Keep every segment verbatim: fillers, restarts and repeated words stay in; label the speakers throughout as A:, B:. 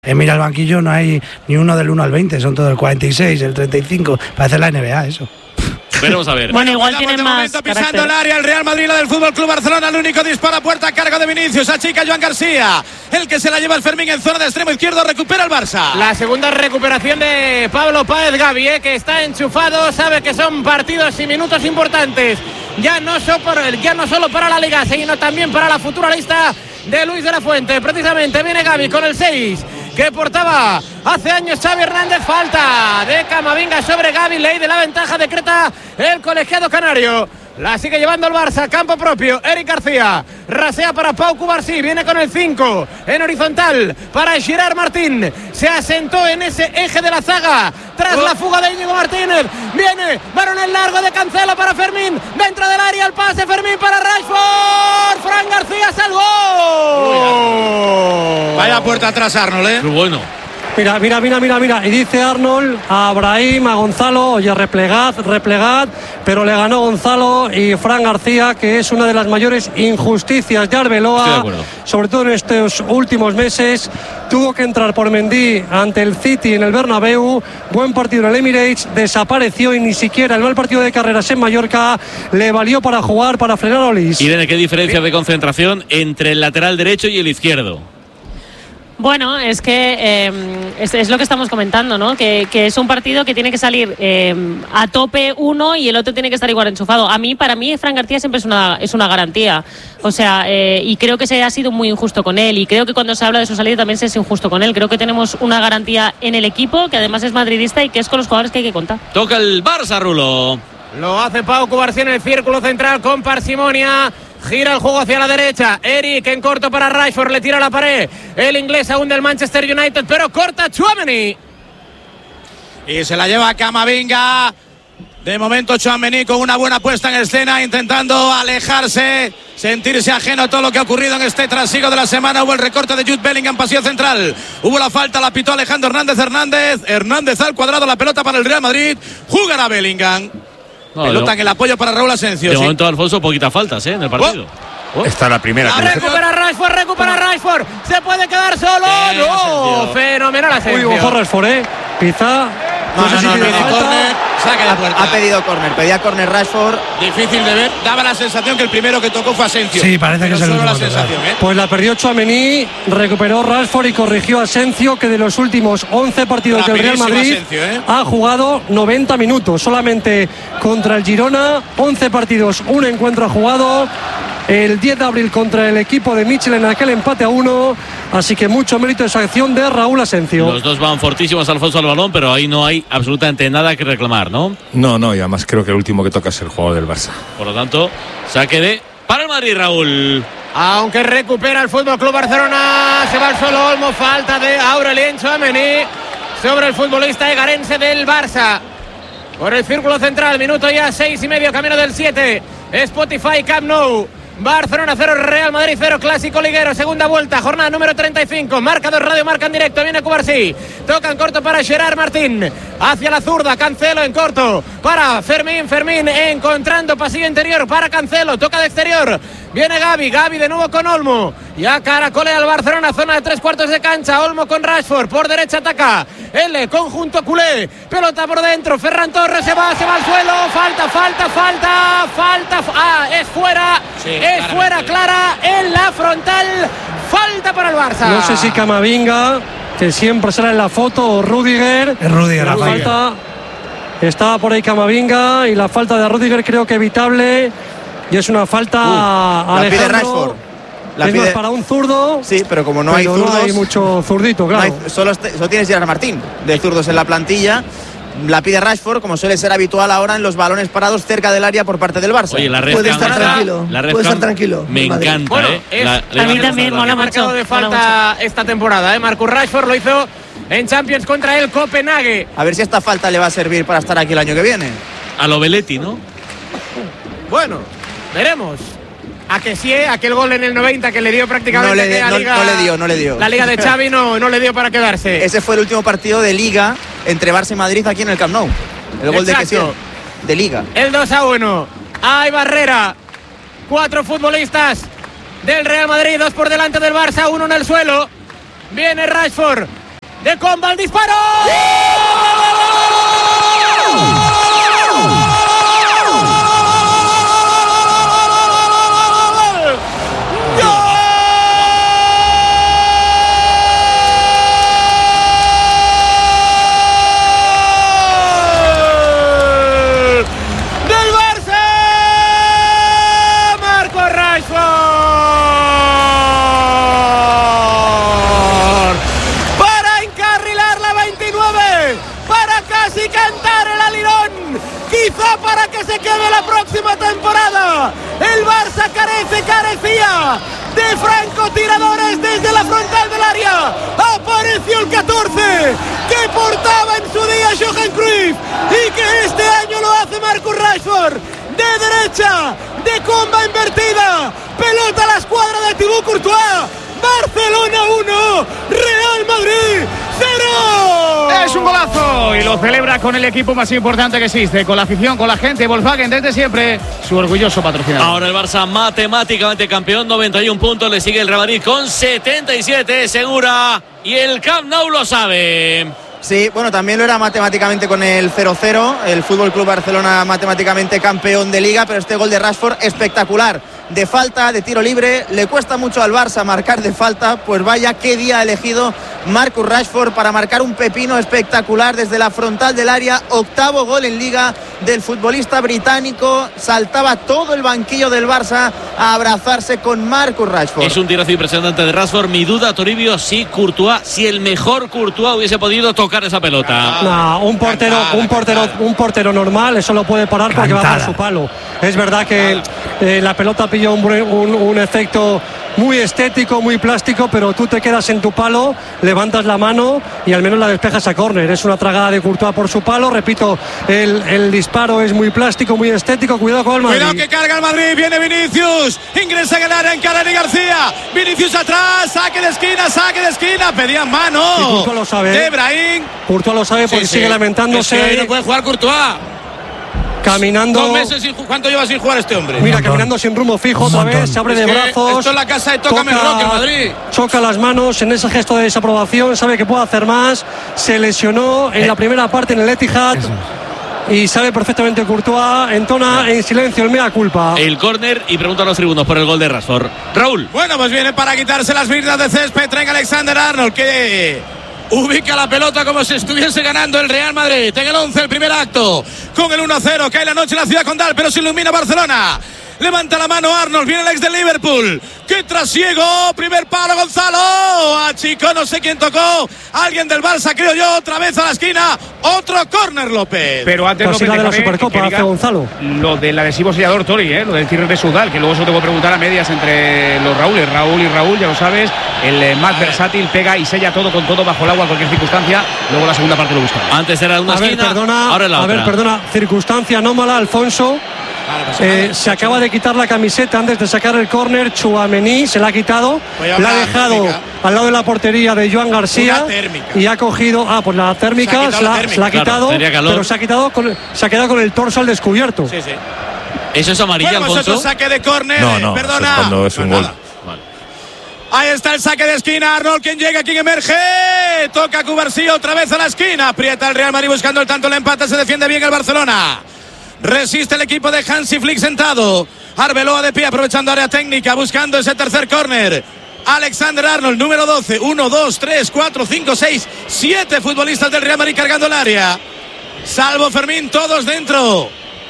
A: Eh, mira el banquillo, no hay ni uno del uno al veinte, son todos el cuarenta y seis, el treinta y cinco, parece la N B A eso.
B: Veremos a ver.
C: Bueno, igual tienen más
D: momento pisando
C: carácter.
D: el área el Real Madrid, la del Fútbol Club Barcelona, el único dispara a puerta a cargo de Vinicius, achica Joan García, el que se la lleva el Fermín en zona de extremo izquierdo, recupera el Barça.
E: La segunda recuperación de Pablo Páez Gavi, eh, que está enchufado, sabe que son partidos y minutos importantes, ya no, so por, ya no solo para la Liga, sino también para la futura lista de Luis de la Fuente. Precisamente viene Gavi con el seis que portaba hace años Xavi Hernández. Falta de Camavinga sobre Gavi, ley de la ventaja decreta el colegiado canario. La sigue llevando el Barça, campo propio. Eric García rasea para Pau Cubarsí, viene con el cinco en horizontal para Gerard Martín. Se asentó en ese eje de la zaga tras oh. la fuga de Íñigo Martínez. Viene varón el largo de Cancelo para Fermín, dentro del área el pase Fermín para Rashford. Fran García salvó.
D: Vaya puerta atrás Arnold, eh.
B: Muy bueno.
F: Mira, mira, mira, mira, mira. Y dice Arnold a Brahim, a Gonzalo, oye, replegad, replegad. Pero le ganó Gonzalo y Fran García, que es una de las mayores injusticias de Arbeloa, sobre todo en estos últimos meses. Tuvo que entrar por Mendy ante el City en el Bernabéu. Buen partido en el Emirates, desapareció y ni siquiera el mal partido de carreras en Mallorca le valió para jugar, para frenar a Olis.
B: ¿Y de qué diferencia de concentración entre el lateral derecho y el izquierdo?
C: Bueno, es que eh, es, es lo que estamos comentando, ¿no? Que, que es un partido que tiene que salir eh, a tope uno y el otro tiene que estar igual enchufado. A mí, para mí, Fran García siempre es una, es una garantía. O sea, eh, y creo que se ha sido muy injusto con él. Y creo que cuando se habla de su salida también se es injusto con él. Creo que tenemos una garantía en el equipo, que además es madridista y que es con los jugadores que hay que contar.
B: Toca el Barça, Rulo.
E: Lo hace Pau Cubarsí en el círculo central con parsimonia. Gira el juego hacia la derecha. Eric en corto para Rashford. Le tira a la pared. El inglés aún del Manchester United, pero corta Tchouaméni.
D: Y se la lleva Camavinga. De momento Tchouaméni con una buena puesta en escena, intentando alejarse, sentirse ajeno a todo lo que ha ocurrido en este trasiego de la semana. Hubo el recorte de Jude Bellingham, pasillo central. Hubo la falta, la pitó Alejandro Hernández Hernández. Hernández al cuadrado, la pelota para el Real Madrid. Jugará Bellingham. No, pelota no. En el apoyo para Raúl Asensio.
B: De
D: sí.
B: momento, Alfonso, poquitas faltas ¿eh? en el partido.
D: Oh.
G: Oh. Está la primera.
E: La recupera Rashford, recupera Rashford. Se puede quedar solo.
B: Bien,
E: no,
B: Asensio.
E: Fenomenal Asensio.
F: Uy, ojo Rashford, eh. Quizá.
D: No, no, no, no, no, no, córner, saque de puerta.
H: Ha pedido córner, pedía córner Rashford.
D: Difícil de ver, daba la sensación que el primero que tocó fue Asensio.
A: Sí, parece que es el
D: solo
A: último
D: la sensación, ¿eh?
F: Pues la perdió Tchouaméni, recuperó Rashford y corrigió a Asensio, que de los últimos once partidos del Real Madrid
D: Asensio, ¿eh?
F: ha jugado noventa minutos. Solamente contra el Girona, once partidos, un encuentro ha jugado. El diez de abril contra el equipo de Michel en aquel empate a uno. Así que mucho mérito esa acción de Raúl Asensio.
B: Los dos van fortísimos, Alfonso, al balón, pero ahí no hay absolutamente nada que reclamar, ¿no?
G: No, no, y además creo que el último que toca es el jugador del Barça.
B: Por lo tanto, saque de para el Madrid, Raúl.
E: Aunque recupera el Fútbol Club Barcelona, se va al suelo Olmo, falta de Aurelien Tchouaméni sobre el futbolista egarense del Barça. Por el círculo central, minuto ya seis y medio, camino del siete. Spotify Camp Nou. Barcelona cero, Real Madrid cero, clásico liguero, segunda vuelta, jornada número treinta y cinco, marca dos radio, marca en directo, viene Cubarsí, toca en corto para Gerard Martín, hacia la zurda, Cancelo en corto, para Fermín, Fermín encontrando pasillo interior para Cancelo, toca de exterior, viene Gavi, Gavi de nuevo con Olmo, ya caracolea al Barcelona, zona de tres cuartos de cancha, Olmo con Rashford, por derecha ataca, L, conjunto culé, pelota por dentro, Ferran Torres se va, se va al suelo, falta, falta, falta, falta, ah, es fuera, sí. Es fuera clara en la frontal. Falta para el Barça.
F: No sé si Camavinga, que siempre será en la foto, o Rüdiger.
A: Es Rüdiger la
F: falta. Estaba por ahí Camavinga y la falta de Rüdiger creo que evitable. Y es una falta uh, a Alejandro.
H: La pide Rashford. La
F: es
H: pide...
F: más para un zurdo.
H: Sí, pero como no
F: pero
H: hay zurdos.
F: No hay mucho zurdito, claro.
H: No hay, solo, este, solo tienes Gerard Martín de zurdos en la plantilla. La pide Rashford, como suele ser habitual ahora en los balones parados cerca del área por parte del Barça.
B: Oye, la red
I: puede estar tranquilo,
B: la red
I: puede estar tranquilo.
B: Me encanta,
E: bueno,
B: ¿eh?
E: Es,
B: la,
C: a mí también mola mucho.
E: Marcado de falta esta temporada, ¿eh? Marcus Rashford lo hizo en Champions contra el Copenhague.
H: A ver si esta falta le va a servir para estar aquí el año que viene.
B: A lo Belletti, ¿no?
E: Bueno, veremos. A que sí, ¿eh? Aquel gol en el noventa que le dio prácticamente
H: no le, de, no,
E: liga,
H: no le dio, no le dio.
E: La liga de Xavi no, no le dio para quedarse.
H: Ese fue el último partido de liga entre Barça y Madrid aquí en el Camp Nou. El gol de Kessie, de liga.
E: El dos a uno. Hay barrera. Cuatro futbolistas del Real Madrid, dos por delante del Barça, uno en el suelo. Viene Rashford. de Comba, el disparo. Para que se quede la próxima temporada. El Barça carece, carecía de francotiradores desde la frontal del área. Apareció el catorce que portaba en su día Johan Cruyff y que este año lo hace Marcus Rashford. De derecha, de comba invertida, pelota a la escuadra de Thibaut Courtois. Barcelona uno, Real Madrid cero.
I: Es un golazo y lo celebra con el equipo más importante que existe, con la afición, con la gente. Volkswagen desde siempre, su orgulloso patrocinador.
B: Ahora el Barça matemáticamente campeón, noventa y un puntos, le sigue el Real Madrid con setenta y siete, Segura, y el Camp Nou lo sabe.
H: Sí, bueno, también lo era matemáticamente con el cero cero, el F C Barcelona matemáticamente campeón de Liga, pero este gol de Rashford espectacular, de falta, de tiro libre, le cuesta mucho al Barça marcar de falta, pues vaya qué día ha elegido Marcus Rashford para marcar un pepino espectacular desde la frontal del área, octavo gol en Liga del futbolista británico, saltaba todo el banquillo del Barça a abrazarse con Marcus Rashford.
B: Es un tirazo impresionante de Rashford, mi duda, Toribio, si Courtois, si el mejor Courtois hubiese podido tocar esa pelota.
F: No, un portero, un portero, un portero normal, eso lo puede parar porque va por su palo. Es verdad que eh, la pelota pilló un, un, un efecto muy estético, muy plástico, pero tú te quedas en tu palo, levantas la mano y al menos la despejas a córner. Es una tragada de Courtois por su palo. Repito, el, el disparo es muy plástico, muy estético. Cuidado con el Madrid.
D: Cuidado que carga el Madrid, viene Vinicius, ingresa en el área, encara a García, Vinicius atrás, saque de esquina, saque de esquina, pedían mano.
F: Y Courtois lo sabe.
D: De Brahim.
F: Courtois lo sabe porque
D: sí,
F: sigue
D: sí.
F: lamentándose.
D: Es que ahí no puede jugar Courtois.
F: Caminando.
D: Dos meses sin, ¿cuánto lleva sin jugar este hombre?
F: Mira, caminando sin rumbo fijo otra vez, se abre
D: es
F: de
D: que
F: brazos.
D: Esto es la casa de Tócame
F: toca,
D: Rock en Madrid.
F: Choca las manos en ese gesto de desaprobación, sabe que puede hacer más. Se lesionó en eh. la primera parte en el Etihad. Eso. Y sabe perfectamente Courtois, entona en silencio el mea culpa.
B: El córner y pregunta a los tribunos por el gol de Rashford. Raúl.
D: Bueno, pues viene para quitarse las virnas de césped. Traen Alexander-Arnold que ubica la pelota como si estuviese ganando el Real Madrid. En el once, el primer acto, con el uno a cero. Cae la noche en la ciudad condal, pero se ilumina Barcelona. Levanta la mano Arnold, viene el ex del Liverpool. ¡Qué trasiego! Primer palo, Gonzalo. Achicó, no sé quién tocó. Alguien del Barça, creo yo, otra vez a la esquina. Otro córner, López.
I: Pero antes
F: Casi
I: López,
F: la de la Supercopa hace Gonzalo.
I: Lo del adhesivo sellador Tori, ¿eh? Lo del cierre de Sudal, que luego se te puedo preguntar a medias entre los Raúles. Raúl y Raúl, ya lo sabes. El eh, más versátil, pega y sella todo con todo bajo el agua en cualquier circunstancia. Luego la segunda parte lo busca.
B: Antes era una
F: a
B: esquina,
F: ver, perdona,
B: ahora la
F: a
B: otra.
F: ver, perdona, circunstancia anómala, Alfonso. Eh, se acaba de quitar la camiseta antes de sacar el córner. Tchouaméni se la ha quitado, la ha dejado térmica al lado de la portería de Joan García y ha cogido, ah, pues la térmica se, se, la, se la ha quitado, claro, pero se ha quitado con, se ha quedado con el torso al descubierto.
D: Sí, sí.
B: ¿Eso es amarilla,
D: bueno,
B: Alfonso?
D: Pues saque de córner,
G: no, no,
D: perdona.
G: Eso es cuando es un
D: pues
G: gol.
D: Vale. Ahí está el saque de esquina, Arnold, quien llega, quien emerge, toca Cubarsí otra vez a la esquina, aprieta el Real Madrid buscando el tanto, el empate, se defiende bien el Barcelona. Resiste el equipo de Hansi Flick sentado. Arbeloa de pie, aprovechando área técnica, buscando ese tercer córner. Alexander-Arnold, número doce. uno, dos, tres, cuatro, cinco, seis, siete futbolistas del Real Madrid cargando el área. Salvo Fermín, todos dentro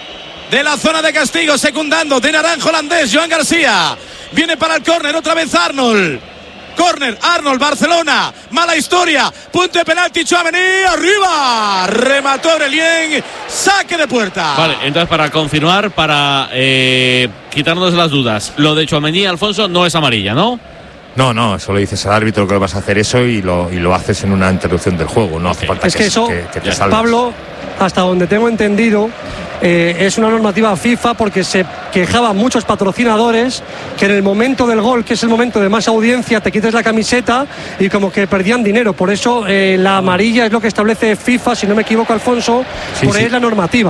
D: de la zona de castigo, secundando de naranjo holandés, Joan García. Viene para el córner, otra vez Arnold. Córner, Arnold, Barcelona, mala historia, punto de penalti, Tchouaméni, arriba, remató Aurelien, saque de puerta.
B: Vale, entonces para confirmar, para eh, quitarnos las dudas, lo de Tchouaméni, Alfonso, no es amarilla, ¿no?
G: No, no, eso le dices al árbitro que vas a hacer eso y lo, y lo haces en una interrupción del juego, no hace falta
F: es que, que eso,
G: que, que te salves.
F: Pablo, hasta donde tengo entendido, eh, es una normativa FIFA porque se quejaban muchos patrocinadores que en el momento del gol, que es el momento de más audiencia, te quites la camiseta y como que perdían dinero. Por eso eh, la amarilla es lo que establece FIFA, si no me equivoco, Alfonso,
G: sí,
F: por ahí
G: sí.
F: es la normativa.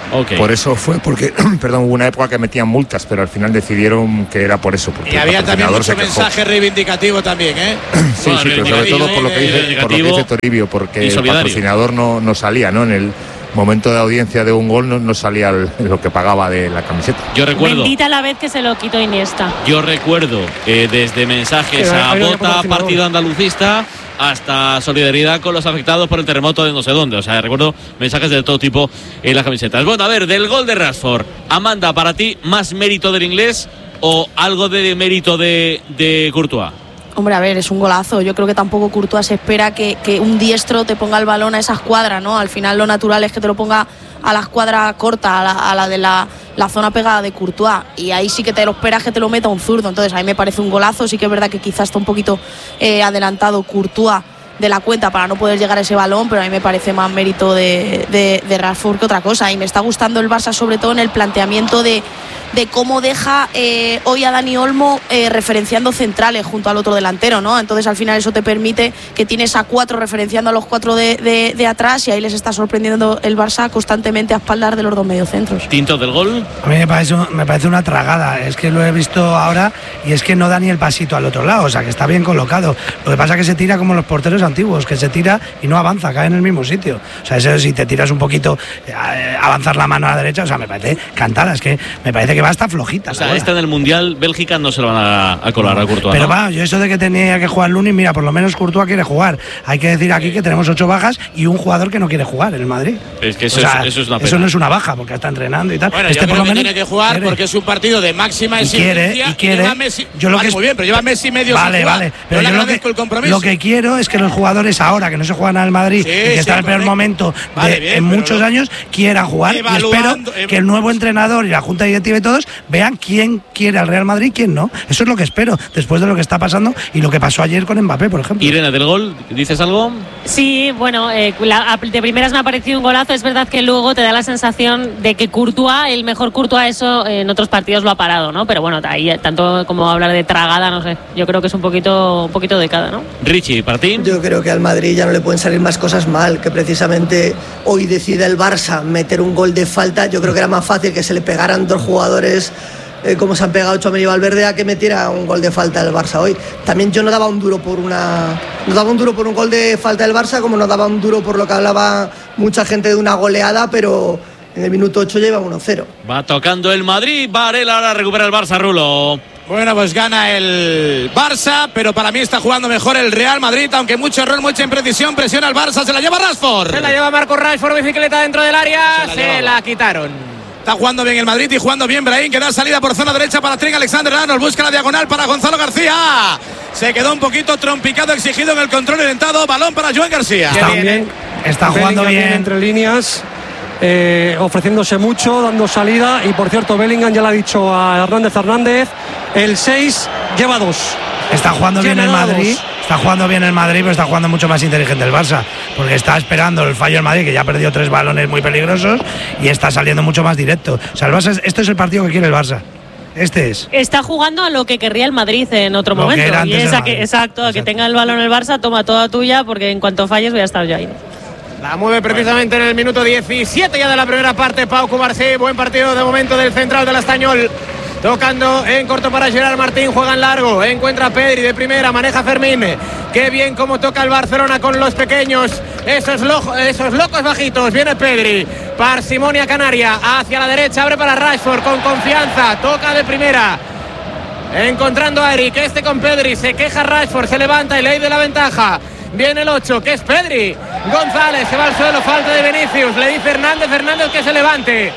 B: Okay.
G: Por eso fue porque, perdón, hubo una época que metían multas, pero al final decidieron que era por eso.
D: Y había también mucho mensaje reivindicativo también, ¿eh?
G: Sí, sí, pero sobre todo por lo que dice, por lo que dice Toribio, porque el patrocinador no, no salía, ¿no? En el momento de audiencia de un gol no, no salía el, lo que pagaba de la camiseta.
B: Yo recuerdo.
C: Bendita la vez que se lo quitó Iniesta.
B: Yo recuerdo eh, desde mensajes
F: Pero,
B: a
F: pero
B: Bota, partido andalucista, hasta solidaridad con los afectados por el terremoto de no sé dónde. O sea, recuerdo mensajes de todo tipo en las camisetas. Bueno, a ver, del gol de Rashford. Amanda, para ti, ¿más mérito del inglés o algo de mérito de, de Courtois?
J: Hombre, a ver, es un golazo. Yo creo que tampoco Courtois se espera que, que un diestro te ponga el balón a esa escuadra, ¿no? Al final lo natural es que te lo ponga a la escuadra corta, a la, a la de la, la zona pegada de Courtois. Y ahí sí que te lo esperas que te lo meta un zurdo. Entonces a mí me parece un golazo. Sí que es verdad que quizás está un poquito eh, adelantado Courtois de la cuenta para no poder llegar a ese balón, pero a mí me parece más mérito de, de, de Rashford que otra cosa. Y me está gustando el Barça sobre todo en el planteamiento de, de cómo deja eh, hoy a Dani Olmo eh, referenciando centrales junto al otro delantero, ¿no? Entonces al final eso te permite que tienes a cuatro referenciando a los cuatro de, de, de atrás, y ahí les está sorprendiendo el Barça constantemente a espaldar de los dos mediocentros.
B: ¿Tinto del gol?
A: A mí me parece, me parece una tragada. Es que lo he visto ahora y es que no da ni el pasito al otro lado. O sea, que está bien colocado. Lo que pasa es que se tira como los porteros antiguos, que se tira y no avanza, cae en el mismo sitio. O sea, eso si te tiras un poquito, eh, avanzar la mano a la derecha, o sea, me parece cantada. Es que me parece que va hasta flojita.
B: O sea, esta en el Mundial, Bélgica no se lo van a, a colar a Courtois.
A: Pero
B: ¿no?
A: va, yo eso de que tenía que jugar Lunin, mira, por lo menos Courtois quiere jugar. Hay que decir aquí que tenemos ocho bajas y un jugador que no quiere jugar en el Madrid.
B: Es que eso,
A: o sea,
B: es, eso es una pena.
A: Eso no es una baja, porque está entrenando y tal.
D: Bueno,
A: este
D: yo
A: por
D: creo
A: lo
D: que
A: menos
D: tiene que jugar
A: quiere.
D: porque es un partido de máxima
A: y quiere,
D: exigencia.
A: y quiere.
D: Lleva Messi,
A: yo lo
D: vale,
A: que
D: muy bien, pero lleva Messi medio
A: Vale,
D: sin jugar.
A: vale. Pero
D: yo
A: yo
D: le
A: lo que,
D: agradezco el compromiso.
A: lo que quiero es que los jugadores ahora, que no se juegan nada en Madrid
D: Sí,
A: y que
D: sí,
A: están en el peor
D: correcto.
A: momento
D: Vale,
A: de,
D: bien,
A: en
D: pero
A: muchos
D: lo-
A: años, quieran jugar. Y espero
D: Evaluando,
A: que el nuevo entrenador y la Junta Directiva y todos vean quién quiere al Real Madrid y quién no. Eso es lo que espero, después de lo que está pasando y lo que pasó ayer con Mbappé, por ejemplo.
B: Irene, del gol, ¿dices algo?
C: Sí, bueno, eh, la- de primeras me ha parecido un golazo. Es verdad que luego te da la sensación de que Courtois, el mejor Courtois, eso en otros partidos lo ha parado, ¿no? Pero bueno, ahí tanto como hablar de tragada, no sé. Yo creo que es un poquito, un poquito de cada, ¿no?
B: Richie, ¿para ti?
K: Yo creo que al Madrid ya no le pueden salir más cosas mal, que precisamente hoy decida el Barça meter un gol de falta. Yo creo que era más fácil que se le pegaran dos jugadores eh, como se han pegado Tchouaméni y Valverde a que metiera un gol de falta el Barça hoy. También yo no daba un duro por una no daba un duro por un gol de falta del Barça, como no daba un duro por lo que hablaba mucha gente de una goleada, pero en el minuto ocho lleva uno cero.
B: Va tocando el Madrid, Varela ahora recupera el Barça, Rulo.
D: Bueno, pues gana el Barça, pero para mí está jugando mejor el Real Madrid, aunque mucho error, mucha imprecisión, presiona al Barça, se la lleva Rashford.
E: Se la lleva Marcos Rashford, bicicleta dentro del área, se la,
D: se
E: la
D: la
E: quitaron.
D: Está jugando bien el Madrid y jugando bien Brahim, que da salida por zona derecha para Trent Alexander-Arnold, busca la diagonal para Gonzalo García. Se quedó un poquito trompicado, exigido en el control orientado, balón para Joan García.
A: Está bien, está jugando
F: Bellingham
A: bien.
F: entre líneas, eh, ofreciéndose mucho, dando salida. Y por cierto, Bellingham ya le ha dicho a Hernández Hernández, el seis lleva dos.
A: Está jugando bien el
F: Lleva
A: Madrid,
F: dos.
A: está jugando bien el Madrid, pero está jugando mucho más inteligente el Barça, porque está esperando el fallo del Madrid, que ya ha perdido tres balones muy peligrosos, y está saliendo mucho más directo. O sea, el Barça, es- esto es el partido que quiere el Barça. Este es.
C: Está jugando a lo que querría el Madrid en otro
A: Lo que
C: momento.
A: era
C: Y
A: antes
C: es
A: del
C: a que,
A: Madrid.
C: exacto, a que tenga el balón el Barça, toma toda tuya, porque en cuanto falles voy a estar yo ahí.
E: La mueve precisamente en el minuto diecisiete ya de la primera parte Pau Cubarsí. Buen partido de momento del central del Estañol. Tocando en corto para Gerard Martín, juega en largo, encuentra a Pedri de primera, maneja Fermín. Qué bien como toca el Barcelona con los pequeños, esos, lo, esos locos bajitos. Viene Pedri, parsimonia canaria, hacia la derecha, abre para Rashford con confianza, toca de primera. Encontrando a Eric, este con Pedri, se queja Rashford, se levanta y le de la ventaja. Viene el ocho, que es Pedri. González se va al suelo, falta de Vinicius, le dice Hernández, Hernández que se levante.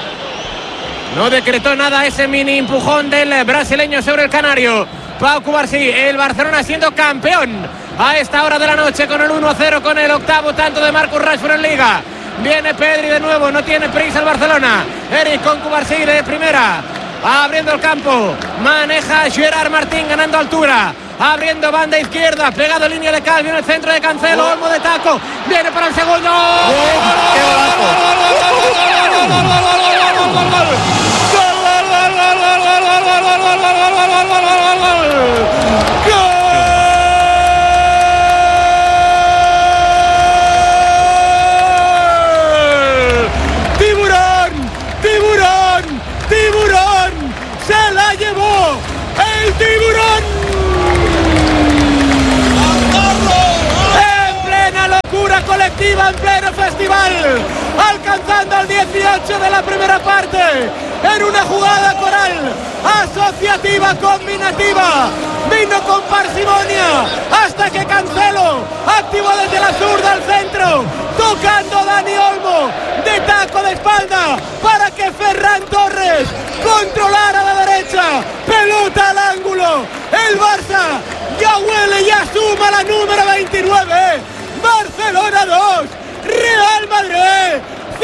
E: No decretó nada ese mini empujón del brasileño sobre el canario. Pau Cubarsí, el Barcelona siendo campeón a esta hora de la noche con el uno a cero, con el octavo tanto de Marcus Rashford en Liga. Viene Pedri de nuevo, no tiene prisa el Barcelona. Eric con Cubarsí de primera, abriendo el campo, maneja Gerard Martín ganando altura, abriendo banda izquierda, pegado línea de cal, viene el centro de Cancelo, Olmo de taco, viene para el segundo. ¡Tiburón! colectiva en pleno festival, alcanzando el dieciocho de la primera parte en una jugada coral asociativa combinativa. Vino con parsimonia hasta que Cancelo activó desde la zurda al centro, tocando Dani Olmo de taco de espalda para que Ferran Torres controlara la derecha, pelota al ángulo. El Barça ya huele y asuma la número veintinueve. Barcelona dos, Real Madrid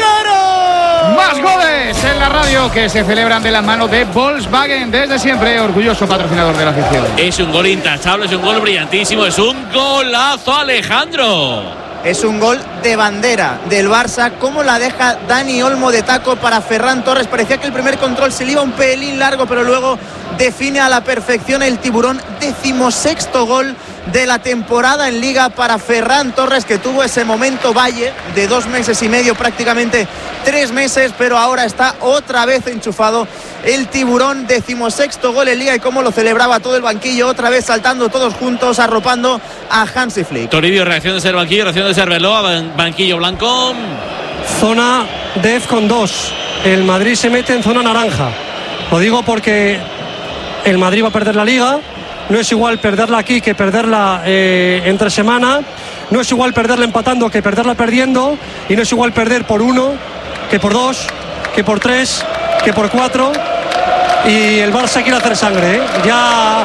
E: cero.
I: Más goles en la radio que se celebran de la mano de Volkswagen, desde siempre orgulloso patrocinador de la afición.
B: Es un gol intachable, es un gol brillantísimo, es un golazo, Alejandro.
H: Es un gol de bandera del Barça. Cómo la deja Dani Olmo de taco para Ferran Torres. Parecía que el primer control se le iba un pelín largo, pero luego define a la perfección el tiburón. Decimosexto gol de la temporada en Liga para Ferran Torres, que tuvo ese momento valle de dos meses y medio, prácticamente tres meses, pero ahora está otra vez enchufado el tiburón. Decimosexto gol en Liga, y cómo lo celebraba todo el banquillo, otra vez saltando todos juntos, arropando a Hansi Flick.
B: Toribio, reacción de ser banquillo, reacción de ser Arbeloa, banquillo blanco.
F: Zona Def con dos. El Madrid se mete en zona naranja. Lo digo porque el Madrid va a perder la Liga. No es igual perderla aquí que perderla eh, entre semana. No es igual perderla empatando que perderla perdiendo. Y no es igual perder por uno que por dos, que por tres, que por cuatro. Y el Barça quiere hacer sangre, ¿eh? Ya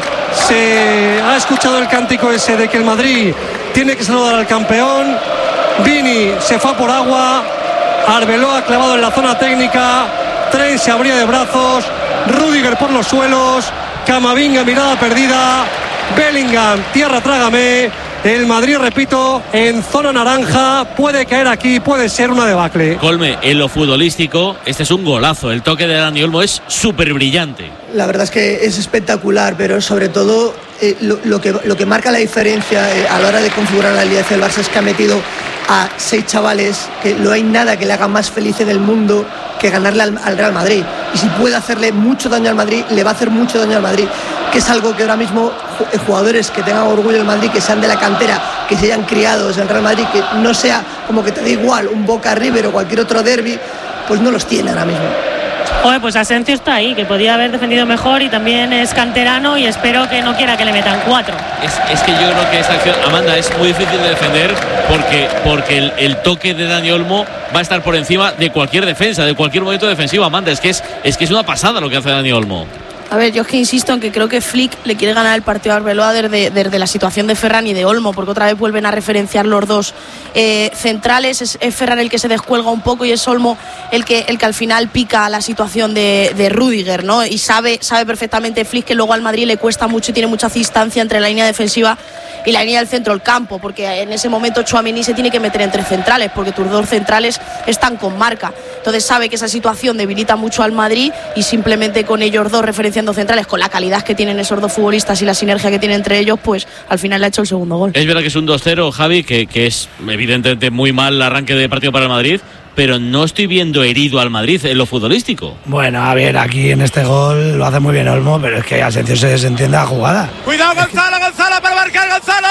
F: se ha escuchado el cántico ese de que el Madrid tiene que saludar al campeón. Vini se fue por agua. Arbeloa clavado en la zona técnica. Trent se abría de brazos. Rüdiger por los suelos. Camavinga, mirada perdida. Bellingham, tierra trágame. El Madrid, repito, en zona naranja. Puede caer aquí, puede ser una debacle.
B: Colme, en lo futbolístico, este es un golazo. El toque de Dani Olmo es súper brillante.
K: La verdad es que es espectacular, pero sobre todo eh, lo, lo, que, lo que marca la diferencia eh, a la hora de configurar la Liga del Barça es que ha metido a seis chavales que no hay nada que le haga más feliz en el mundo que ganarle al, al Real Madrid. Y si puede hacerle mucho daño al Madrid, le va a hacer mucho daño al Madrid, que es algo que ahora mismo jugadores que tengan orgullo del Madrid, que sean de la cantera, que se hayan criado en el Real Madrid, que no sea como que te da igual un Boca River o cualquier otro derbi, pues no los tiene ahora mismo.
C: Joder, pues Asensio está ahí, que podía haber defendido mejor, y también es canterano, y espero que no quiera que le metan cuatro.
B: Es, es que yo creo que esta acción, Amanda, es muy difícil de defender porque, porque el, el toque de Dani Olmo va a estar por encima de cualquier defensa, de cualquier momento defensivo, Amanda. Es que es, es que es una pasada lo que hace Dani Olmo.
J: A ver, yo es que insisto en que creo que Flick le quiere ganar el partido a Arbeloa desde, desde la situación de Ferran y de Olmo, porque otra vez vuelven a referenciar los dos eh, centrales. Es, es Ferran el que se descuelga un poco y es Olmo el que, el que al final pica la situación de, de Rüdiger, ¿no? Y sabe, sabe perfectamente Flick que luego al Madrid le cuesta mucho y tiene mucha distancia entre la línea defensiva y la línea del centro del campo, porque en ese momento Tchouaméni se tiene que meter entre centrales, porque tus dos centrales están con marca. Entonces sabe que esa situación debilita mucho al Madrid, y simplemente con ellos dos referenciando centrales, con la calidad que tienen esos dos futbolistas y la sinergia que tienen entre ellos, pues al final le ha hecho el segundo gol.
B: Es verdad que es un dos cero, Javi, que, que es evidentemente muy mal el arranque de partido para el Madrid, pero no estoy viendo herido al Madrid en lo futbolístico.
A: Bueno, a ver, aquí en este gol lo hace muy bien Olmo, pero es que Asensio se desentiende la jugada.
D: Cuidado, Gonzalo, Gonzalo para marcar, Gonzalo.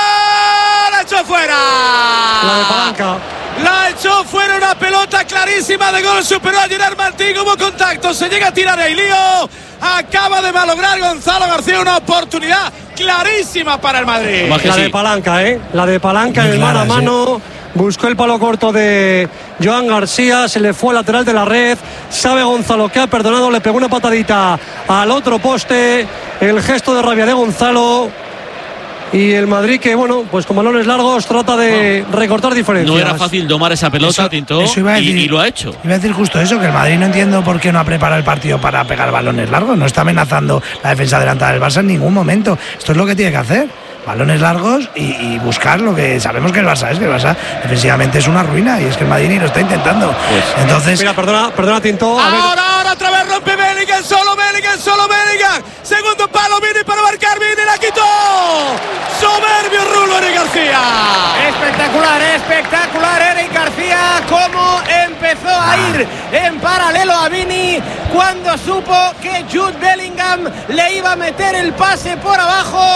D: La echó fuera.
F: La de palanca.
D: La echó fuera, una pelota clarísima de gol, superó a Gerard Martín, hubo contacto, se llega a tirar el lío. Acaba de malograr Gonzalo García una oportunidad clarísima para el Madrid.
F: La sí. de palanca, ¿eh? La de palanca en el mano a mano. Sí. Buscó el palo corto de Joan García, se le fue al lateral de la red. Sabe Gonzalo que ha perdonado, le pegó una patadita al otro poste. El gesto de rabia de Gonzalo. Y el Madrid, que bueno, pues con balones largos trata de no, recortar diferencias.
B: No era fácil domar esa pelota, eso, Tinto, eso iba a decir, y, y lo ha hecho.
A: Iba a decir justo eso, que el Madrid no entiendo por qué no ha preparado el partido para pegar balones largos. No está amenazando la defensa adelantada del Barça en ningún momento. Esto es lo que tiene que hacer. Balones largos y, y buscar lo que sabemos que el Barça es, que el Barça defensivamente es una ruina, y es que el Madrid ni lo está intentando. Pues,
F: Entonces, mira, perdona, perdona Tinto.
D: Ahora, ahora otra vez rompe Bellingham, solo Bellingham, solo Bellingham. Segundo palo, Vini para marcar, Vini la quitó. Soberbio Rulo Eric García.
E: Espectacular, espectacular Eric García, cómo empezó a ir en paralelo a Vini cuando supo que Jude Bellingham le iba a meter el pase por abajo.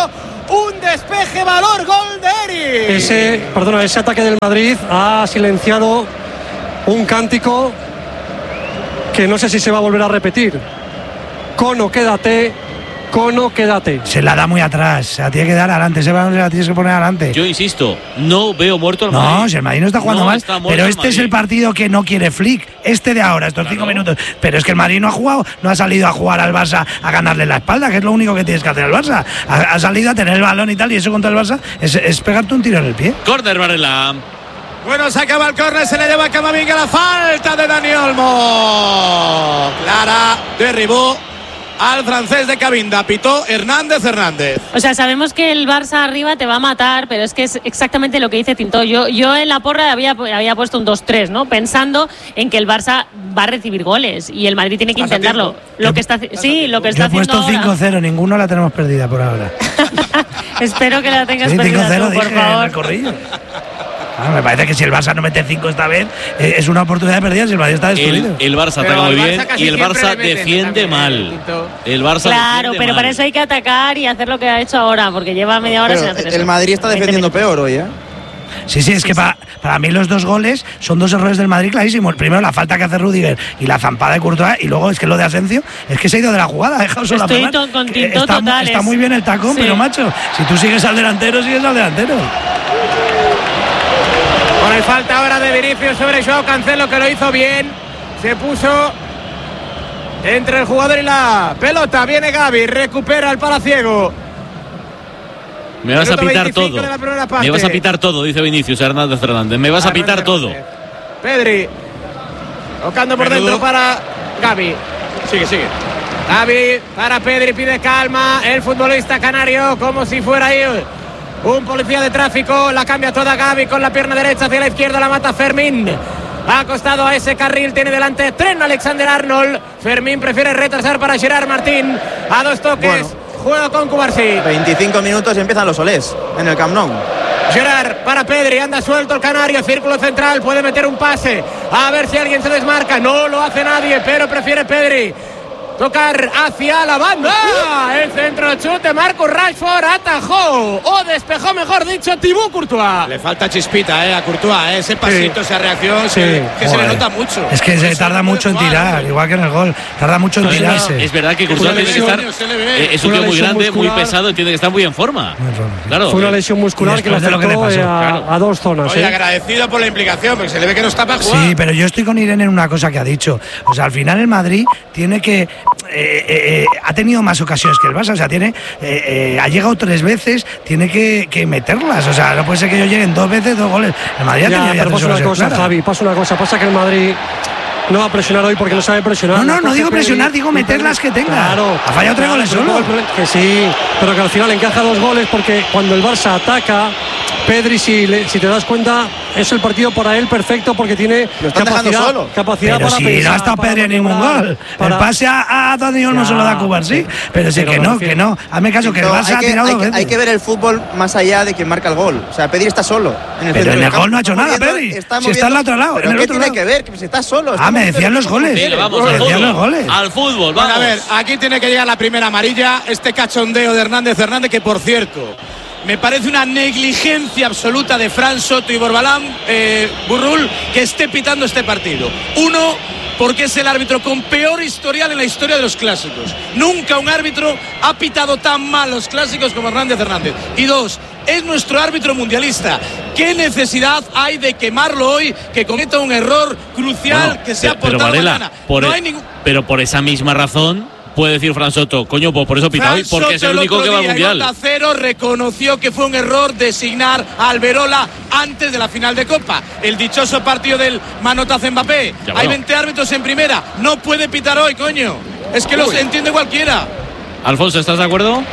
E: un despeje, valor, gol de Eric.
F: Ese, perdona, ese ataque del Madrid ha silenciado un cántico que no sé si se va a volver a repetir. Cono, quédate. Cono, quédate.
A: Se la da muy atrás, se la tiene que dar adelante, ese balón se la tienes que poner adelante.
B: Yo insisto, no veo muerto al Madrid.
A: No, si el Madrid no está jugando
B: no
A: mal,
B: está
A: pero este es el partido que no quiere Flick, este de ahora, estos claro. cinco minutos. Pero es que el Madrid no ha jugado, no ha salido a jugar al Barça a ganarle la espalda, que es lo único que tienes que hacer al Barça. Ha, ha salido a tener el balón y tal, y eso contra el Barça es, es pegarte un tiro en el pie.
B: Córner, Varela.
D: Bueno, se acaba el córner, se le lleva a Camavinga la falta de Dani Olmo. Clara, derribó al francés de Cabinda, pitó Hernández Hernández.
C: O sea, sabemos que el Barça arriba te va a matar, pero es que es exactamente lo que dice Tintó. Yo, yo en la porra había, había puesto un dos tres, ¿no? Pensando en que el Barça va a recibir goles y el Madrid tiene que intentarlo. Lo que está, sí, lo que está
A: haciendo. Yo he puesto cinco cero, ninguno la tenemos perdida por ahora.
C: Espero que la tengas sí, perdida tú, por favor.
A: Ah, me parece que si el Barça no mete cinco esta vez eh, es una oportunidad perdida si el Madrid está destruido.
B: El, el Barça ataca muy bien y el Barça defiende mal. El Barça
C: claro, pero mal. Para eso hay que atacar y hacer lo que ha hecho ahora, porque lleva media hora
H: pero
C: sin hacer
H: el
C: eso.
H: El Madrid está defendiendo peor hoy, ¿eh?
A: Sí, sí, es que para, para mí los dos goles son dos errores del Madrid clarísimos. Primero la falta que hace Rüdiger y la zampada de Courtois, y luego es que lo de Asensio es que se ha ido de la jugada, ha dejado sola.
C: Estoy to, con Tinto
A: está,
C: totales.
A: Está muy bien el tacón, sí. Pero macho, si tú sigues al delantero, sigues al delantero.
E: Con el falta ahora de Vinicius sobre Joao Cancelo, que lo hizo bien. Se puso entre el jugador y la pelota. Viene Gavi, recupera el palaciego.
B: Me vas a pitar todo. Me vas a pitar todo, dice Vinicius Hernández Fernández. Me vas a pitar todo.
E: Pedri, tocando por dentro para Gavi.
D: Sigue, sigue.
E: Gavi para Pedri, pide calma. El futbolista canario, como si fuera ahí un policía de tráfico. La cambia toda Gavi con la pierna derecha hacia la izquierda, la mata Fermín. Ha acostado a ese carril, tiene delante Trent Alexander-Arnold. Fermín prefiere retrasar para Gerard Martín. A dos toques, bueno, juega con Cubarsí.
H: veinticinco minutos y empiezan los olés en el Camp Nou.
E: Gerard para Pedri, anda suelto el canario, círculo central, puede meter un pase. A ver si alguien se desmarca, no lo hace nadie, pero prefiere Pedri tocar hacia la banda. El centro chute, Marcus Rashford atajó o despejó, mejor dicho, Thibaut Courtois.
D: Le falta chispita eh, a Courtois, eh, ese pasito, sí. Esa reacción, sí. que, que se le nota mucho.
A: Es que se tarda mucho en tirar, igual que en el gol, tarda mucho en no, tirarse.
B: No, es verdad que Courtois tiene que estar, eh, es un tío muy grande, muscular, muy pesado y tiene que estar muy en forma. Claro.
F: Fue una lesión muscular que le afectó que a, claro. a dos zonas.
D: Oye,
F: ¿eh?
D: agradecido por la implicación, porque se le ve que no está para jugar.
A: Sí, pero yo estoy con Irene en una cosa que ha dicho. O sea, al final el Madrid tiene que Eh, eh, ha tenido más ocasiones que el Barça, o sea, tiene eh, eh, ha llegado tres veces, tiene que, que meterlas, o sea, no puede ser que ellos lleguen dos veces, dos goles. El Madrid
F: ya,
A: ha tenido
F: pero pasa una cosa, clara. Javi, pasa una cosa, pasa que el Madrid no va a presionar hoy porque no sabe presionar.
A: No, no, no digo presionar, digo meter las que tenga.
F: Claro.
A: Ha fallado tres goles solo.
F: Que sí, pero que al final encaja dos goles porque cuando el Barça ataca, Pedri, si, le, si te das cuenta, es el partido para él perfecto porque tiene capacidad,
H: solo.
F: capacidad
A: pero
F: para
A: si
F: pensar,
A: no ha estado Pedri en ningún gol. Para... El pase a, a Dani Olmo se lo da a Cubarsí. Pero sí, pero que no, que no. Hazme caso, que el Barça
H: ha tirado dos veces. Hay que ver el fútbol más allá de quien marca el gol. O sea, Pedri está solo. En el
A: pero en el gol no ha hecho nada, Pedri. Si está al otro lado.
H: ¿Pero qué tiene que ver? Que si está solo.
A: Ah, me decían los goles.
B: Sí, vamos al fútbol. Los goles. Al fútbol, vamos.
D: Bueno, a ver, aquí tiene que llegar la primera amarilla. Este cachondeo de Hernández Hernández, que por cierto, me parece una negligencia absoluta de Fran Soto y Borbalán eh, Burrul que esté pitando este partido. Uno, porque es el árbitro con peor historial en la historia de los clásicos. Nunca un árbitro ha pitado tan mal los clásicos como Hernández Hernández. Y dos, es nuestro árbitro mundialista. ¿Qué necesidad hay de quemarlo hoy, que cometa un error crucial, bueno, que sea
B: pero,
D: aportado
B: pero Varela,
D: mañana?
B: Por
D: no
B: el,
D: hay ningún...
B: pero por esa misma razón puede decir Fran Soto, coño, pues por eso pita hoy, porque es el único que va al Mundial.
D: Onda Cero reconoció que fue un error designar a Alberola antes de la final de Copa. El dichoso partido del manotazo Mbappé. Ya, bueno. Hay veinte árbitros en primera, no puede pitar hoy, coño. Es que los entiende cualquiera.
B: Alfonso, ¿estás de acuerdo?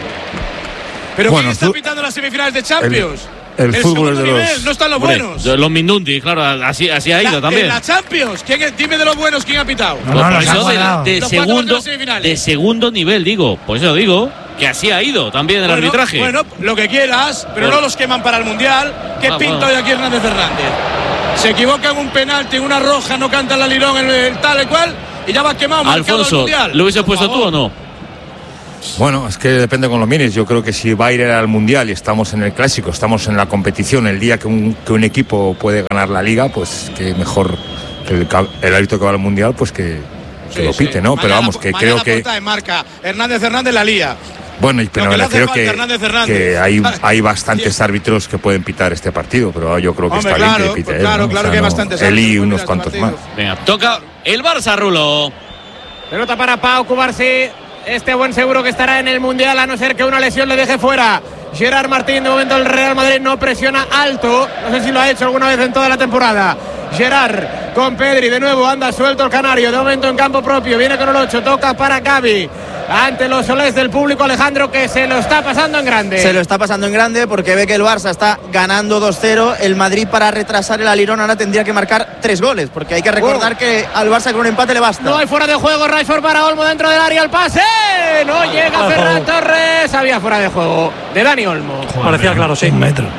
D: Pero bueno, ¿quién está pitando las semifinales de Champions?
G: El, el, el fútbol es de
D: nivel,
G: los...
D: no están los
B: Hombre,
D: buenos.
B: Los Mindundi, claro, así, así ha ido
D: la,
B: también.
D: En la Champions, ¿quién es? Dime de los buenos quién ha pitado.
B: No, no, no, eso de, de, segundo, de segundo nivel, digo. Por eso digo que así ha ido también el
D: bueno,
B: arbitraje.
D: Bueno, lo que quieras, pero bueno. No los queman para el Mundial. ¿Qué ah, pinta bueno. hoy aquí Hernández Hernández? Se equivoca en un penalti, en una roja, no canta la lirón, el, el tal y cual, y ya va quemado.
B: Alfonso, ¿lo hubiese puesto tú o no?
G: Bueno, es que depende con lo mires. Yo creo que si va a ir al Mundial y estamos en el Clásico, estamos en la competición, el día que un, que un equipo puede ganar la Liga, pues que mejor el, el árbitro que va al Mundial, pues que, que sí, lo pite, sí. ¿no?
D: Mañana,
G: pero vamos, que creo que...
D: En marca. Hernández Hernández la lía.
G: Bueno, pero me refiero que, que hay, hay bastantes sí. árbitros que pueden pitar este partido, pero yo creo que
D: Hombre,
G: está
D: claro,
G: bien que pite
D: pues
G: él,
D: claro,
G: ¿no?
D: claro
G: o sea,
D: que hay
G: no,
D: bastantes
G: él y
D: árbitros,
G: unos cuantos más.
B: Venga, toca el Barça, Rulo.
E: Pelota para Pau Cubarsí. Este buen seguro que estará en el Mundial, a no ser que una lesión le deje fuera. Gerard Martín, de momento el Real Madrid no presiona alto. No sé si lo ha hecho alguna vez en toda la temporada. Gerard con Pedri, de nuevo anda suelto el canario, de momento en campo propio, viene con el ocho, toca para Gavi. Ante los solés del público, Alejandro, que se lo está pasando en grande.
H: Se lo está pasando en grande porque ve que el Barça está ganando dos cero. El Madrid, para retrasar el alirón, ahora tendría que marcar tres goles, porque hay que recordar oh. que al Barça con un empate le basta.
E: No hay fuera de juego, Rashford para Olmo dentro del área, el pase. No llega oh, Ferran oh. Torres. Había fuera de juego de Dani Olmo.
F: Joder, parecía claro, sí.
A: Un metro.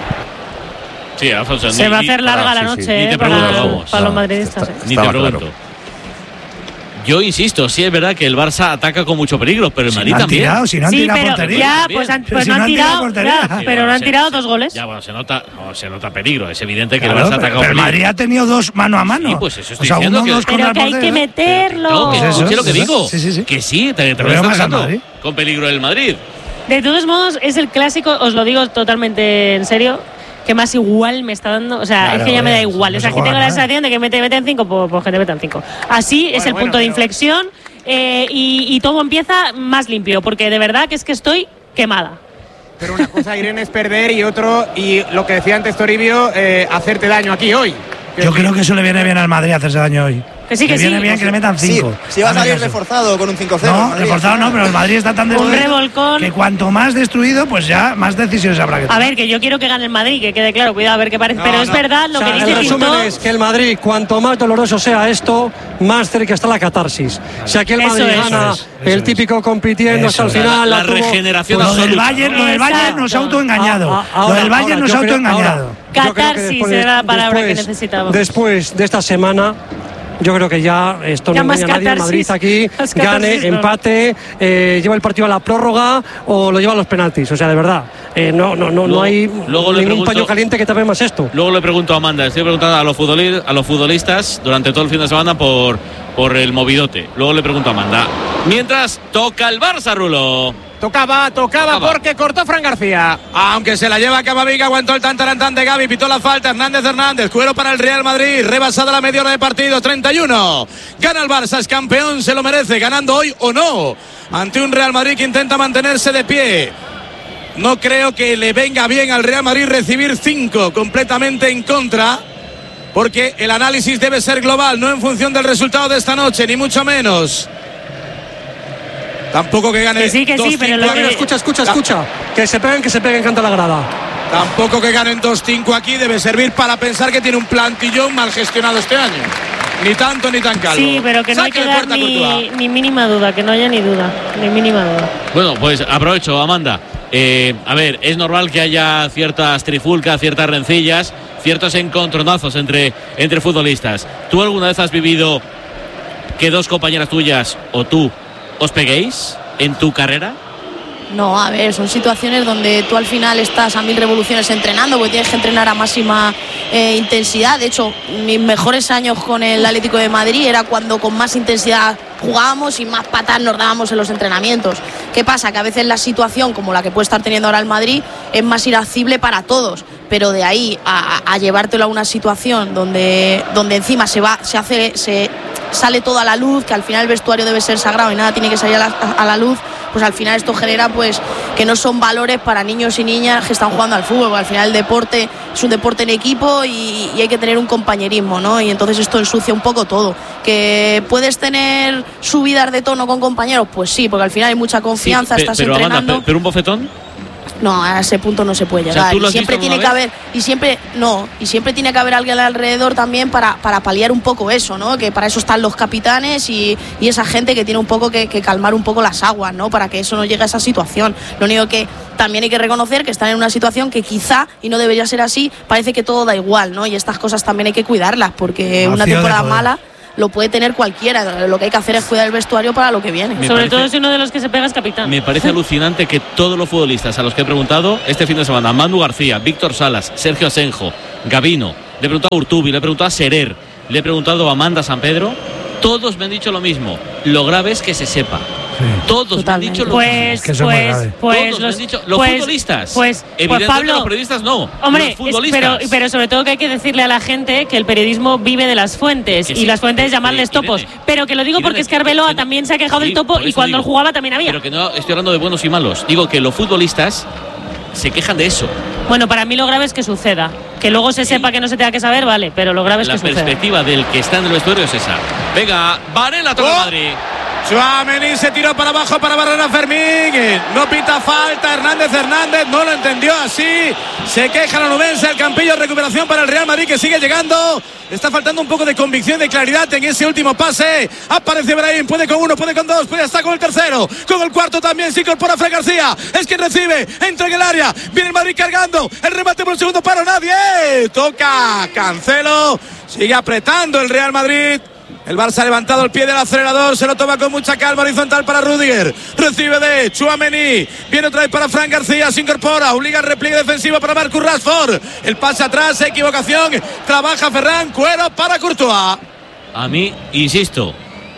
B: Sí, Alfonso,
C: se
B: ni,
C: va a hacer larga
B: para,
C: la
B: sí,
C: noche
B: sí.
C: eh,
B: Ni te
C: para,
B: pregunto, vamos.
C: para los
B: No,
C: madridistas.
B: está, ni te pregunto. Claro. Yo insisto, sí es verdad que el Barça ataca con mucho peligro, pero el Madrid
A: si no
B: también.
A: Tirado, si no han
C: sí,
A: tirado
C: pero
A: portería.
C: ya, pues, han, pues si no han tirado, ya,
B: sí,
C: pero no han
B: se,
C: tirado dos goles.
B: Ya, bueno, se nota, no, se nota peligro. Es evidente que
A: claro,
B: el Barça ataca con
A: peligro. Pero el Madrid ha tenido dos mano a mano.
B: Sí, pues eso estoy
A: o sea,
B: diciendo
A: uno,
B: que,
A: dos
C: pero que hay que meterlo.
B: Pero, no, que
A: pues
B: escuche lo que
A: eso,
B: digo.
A: sí, sí, sí.
B: Que sí, te, te lo está pasando con peligro el Madrid.
C: De todos modos, es el clásico, os lo digo totalmente en serio, que más igual me está dando. O sea,
A: claro,
C: es que ya me da
A: no
C: igual. O sea,
A: se
C: que tengo
A: nada.
C: la sensación de que mete, meten cinco, pues, pues que te metan cinco. Así bueno, es el
E: bueno,
C: punto de
E: pero...
C: inflexión eh, y, y todo empieza más limpio, porque de verdad que es que estoy quemada.
E: Pero una cosa, Irene, es perder y otro, y lo que decía antes Toribio, eh, hacerte daño aquí hoy.
A: Yo creo que eso le viene bien al Madrid hacerse daño hoy.
C: Que sí, que,
A: que
C: sí.
A: viene bien que le metan cinco.
H: Sí, si va a salir reforzado con un cinco cero.
A: No, reforzado no, pero el Madrid está tan destruido
C: un revolcón.
A: que cuanto más destruido, pues ya más decisiones habrá que tomar.
C: A ver, que yo quiero que gane el Madrid, que quede claro, cuidado a ver qué parece.
E: No,
C: pero
E: no.
C: es verdad lo
F: o sea,
C: que dice
F: el resumen
C: Pinto.
F: es que el Madrid, cuanto más doloroso sea esto, más cerca está la catarsis. Si aquí el Madrid
C: eso es,
F: gana,
A: eso es, eso
F: el típico compitiendo hasta el
B: es.
F: final,
B: La, la,
F: la tuvo,
B: regeneración
A: Lo del
B: absoluta.
A: Bayern, lo del Bayern nos ha autoengañado.
F: Ah, ah, ahora,
A: lo del Bayern
F: ahora,
A: nos ha
F: yo creo-
A: autoengañado.
F: ahora, yo creo que
C: Catarsis
F: después-
C: era la palabra
F: después-
C: que necesitábamos.
F: Después de esta semana, yo creo que ya esto
C: Ya
F: no
C: más
F: engaña a nadie. El Madrid
C: catarsis,
F: aquí
C: más
F: gane,
C: catarsis, no.
F: empate, eh, lleva el partido a la prórroga o lo lleva a los penaltis. O sea, de verdad, eh, no, no, no,
B: Luego-
F: no hay
B: luego le
F: ningún
B: pregunto-
F: paño caliente que tape más esto.
B: Luego le pregunto a Amanda, estoy preguntando a los, futboli- a los futbolistas durante todo el fin de semana por, por el movidote. Luego le pregunto a Amanda. Mientras, toca el Barça, Rulo.
E: Tocaba, tocaba,
B: Tocaba.
E: porque cortó Fran García.
D: Aunque se la lleva Camavinga, aguantó el tantarantán de Gavi, pitó la falta, Hernández Hernández, cuero para el Real Madrid, rebasada la media hora de partido, treinta y uno. Gana el Barça, es campeón, se lo merece, ganando hoy o no, ante un Real Madrid que intenta mantenerse de pie. No creo que le venga bien al Real Madrid recibir cinco completamente en contra, porque el análisis debe ser global, no en función del resultado de esta noche, ni mucho menos. Tampoco que gane
C: Que sí, que sí,
D: dos
C: pero
D: cinco.
C: lo que-
F: Escucha, escucha, escucha. Que se peguen, que se peguen, canta la grada.
D: Tampoco que ganen dos cinco aquí debe servir para pensar que tiene un plantillón mal gestionado este año. Ni tanto ni tan calvo.
C: Sí, pero que no hay
D: Saque
C: que
D: de
C: dar
D: puerta
C: ni,
D: Courtois.
C: ni mínima duda, que no haya ni duda, ni mínima duda.
B: Bueno, pues aprovecho, Amanda. Eh, a ver, es normal que haya ciertas trifulcas, ciertas rencillas, ciertos encontronazos entre, entre futbolistas. ¿Tú alguna vez has vivido que dos compañeras tuyas o tú os peguéis en tu carrera?
J: No, a ver, son situaciones donde tú al final estás a mil revoluciones entrenando, porque tienes que entrenar a máxima eh, intensidad. De hecho, mis mejores años con el Atlético de Madrid era cuando con más intensidad jugábamos y más patas nos dábamos en los entrenamientos. ¿Qué pasa? Que a veces la situación, como la que puede estar teniendo ahora el Madrid, es más irascible para todos, pero de ahí a, a llevártelo a una situación donde, donde encima se va, se hace, se sale todo a la luz, que al final el vestuario debe ser sagrado y nada tiene que salir a la, a la luz, pues al final esto genera pues que no son valores para niños y niñas que están jugando al fútbol, porque al final el deporte es un deporte en equipo y, y hay que tener un compañerismo, ¿no? Y entonces esto ensucia un poco todo. ¿Que puedes tener subidas de tono con compañeros? Pues sí, porque al final hay mucha confianza,
B: Sí, pe-
J: estás
B: pero,
J: entrenando.
B: Amanda, pe- pero un bofetón.
J: No, a ese punto no se puede
B: O sea,
J: llegar.
B: ¿tú lo
J: Y
B: has
J: siempre
B: visto
J: tiene que
B: alguna
J: haber, y siempre, no, y siempre tiene que haber alguien alrededor también para, para paliar un poco eso, ¿no? Que para eso están los capitanes y, y esa gente que tiene un poco que, que calmar un poco las aguas, ¿no? Para que eso no llegue a esa situación. Lo único que también hay que reconocer que están en una situación que quizá, y no debería ser así, parece que todo da igual, ¿no? Y estas cosas también hay que cuidarlas, porque
A: Vacío
J: una
A: de
J: temporada
A: poder.
J: mala lo puede tener cualquiera. Lo que hay que hacer es cuidar el vestuario para lo que viene.
C: Me Sobre parece, todo si uno de los que se pega es capitán.
B: Me parece alucinante que todos los futbolistas a los que he preguntado este fin de semana, Manu García, Víctor Salas, Sergio Asenjo, Gabino, le he preguntado a Urtubi, le he preguntado a Serer, le he preguntado a Amanda San Pedro, todos me han dicho lo mismo. Lo grave es que se sepa. Sí. Todos Totalmente. me han dicho lo
C: pues,
B: mismo.
C: Es que pues, pues,
B: todos
C: los,
B: me han dicho, los
C: pues,
B: futbolistas.
C: Pues,
B: evidentemente
C: pues Pablo,
B: los periodistas no.
C: Hombre,
B: los futbolistas.
C: Es, pero, pero sobre todo que hay que decirle a la gente que el periodismo vive de las fuentes
B: que
C: y
B: sí,
C: las fuentes
B: que,
C: llamarles
B: que,
C: topos.
B: Irene,
C: pero que lo digo
B: Irene,
C: porque es que Arbeloa que no, también se ha quejado sí, del topo y cuando
B: digo,
C: él jugaba también había.
B: Pero que no estoy hablando de buenos y malos. Digo que los futbolistas se quejan de eso.
C: Bueno, para mí lo grave es que suceda. Que luego se sí. sepa que no se tenga que saber, vale, pero lo grave es
B: la
C: que suceda.
B: La perspectiva del que está en el vestuario es esa. Venga, Varela toca
D: oh.
B: Madrid.
D: Tchouaméni se tiró para abajo para barrer a Fermín. No pita falta. Hernández Hernández no lo entendió así. Se queja la nubense. El Campillo, recuperación para el Real Madrid que sigue llegando. Está faltando un poco de convicción, de claridad en ese último pase. Aparece Brahim. Puede con uno, puede con dos. Puede hasta con el tercero. Con el cuarto también se incorpora Fran García. Es quien recibe. Entra en el área. Viene el Madrid cargando. El remate por el segundo paro. Nadie. Toca Cancelo. Sigue apretando el Real Madrid. El Barça ha levantado el pie del acelerador, se lo toma con mucha calma, horizontal para Rüdiger, recibe de Tchouaméni, viene otra vez para Fran García, se incorpora, obliga el repliegue defensivo para Marcus Rashford, el pase atrás, equivocación, trabaja Ferran, cuero para Courtois.
B: A mí, insisto,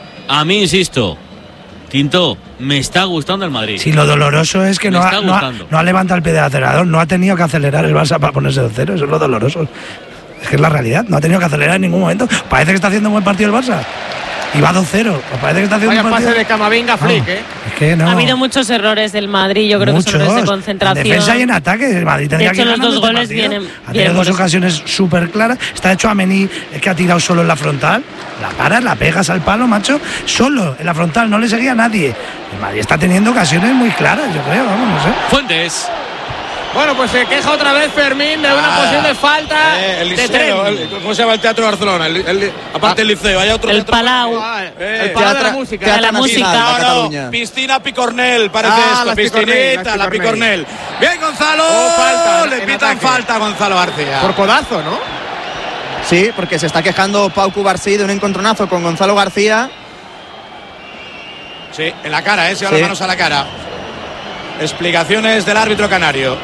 B: a mí insisto, Tinto, me está gustando el Madrid.
A: Sí, lo doloroso es que no ha, no, ha, no ha levantado el pie del acelerador, no ha tenido que acelerar el Barça para ponerse de cero, eso es lo doloroso. Es que es la realidad, no ha tenido que acelerar en ningún momento. Parece que está haciendo un buen partido el Barça. Y va dos cero. Parece que está haciendo
E: Vaya
A: un partido.
E: pase de Camavinga, Flick,
A: no,
E: ¿eh?
A: Es que no.
C: Ha habido muchos errores del Madrid, yo creo muchos, que son errores de concentración.
A: En defensa y en ataque. El Madrid tendría
C: de hecho,
A: que
C: los dos
A: este
C: goles
A: partido.
C: vienen.
A: Ha tenido dos ocasiones súper claras. Está hecho a Mení, que ha tirado solo en la frontal. La paras, la pegas al palo, macho. Solo en la frontal, no le seguía a nadie. El Madrid está teniendo ocasiones muy claras, yo creo. Vamos, no sé.
B: Fuentes.
E: Bueno, pues se queja otra vez Fermín de una ah, posible falta
D: eh, el
E: de
D: liceo, el, ¿cómo se llama el Teatro de Barcelona? El, el, aparte ah, el liceo, hay otro
C: el
D: teatro.
C: Palau.
D: Ah, eh,
E: el Palau de la música.
C: De la música.
D: No, no, piscina Picornell, parece
E: ah,
D: esto. Piscinita, la Picornell. Bien, Gonzalo.
E: Oh, falta,
D: le pitan falta a Gonzalo García.
E: Por codazo, ¿no?
H: Sí, porque se está quejando Pau Cubarsí de un encontronazo con Gonzalo García.
D: Sí, en la cara, ¿eh? Se lleva
H: sí.
D: las manos a la cara. Explicaciones del árbitro canario.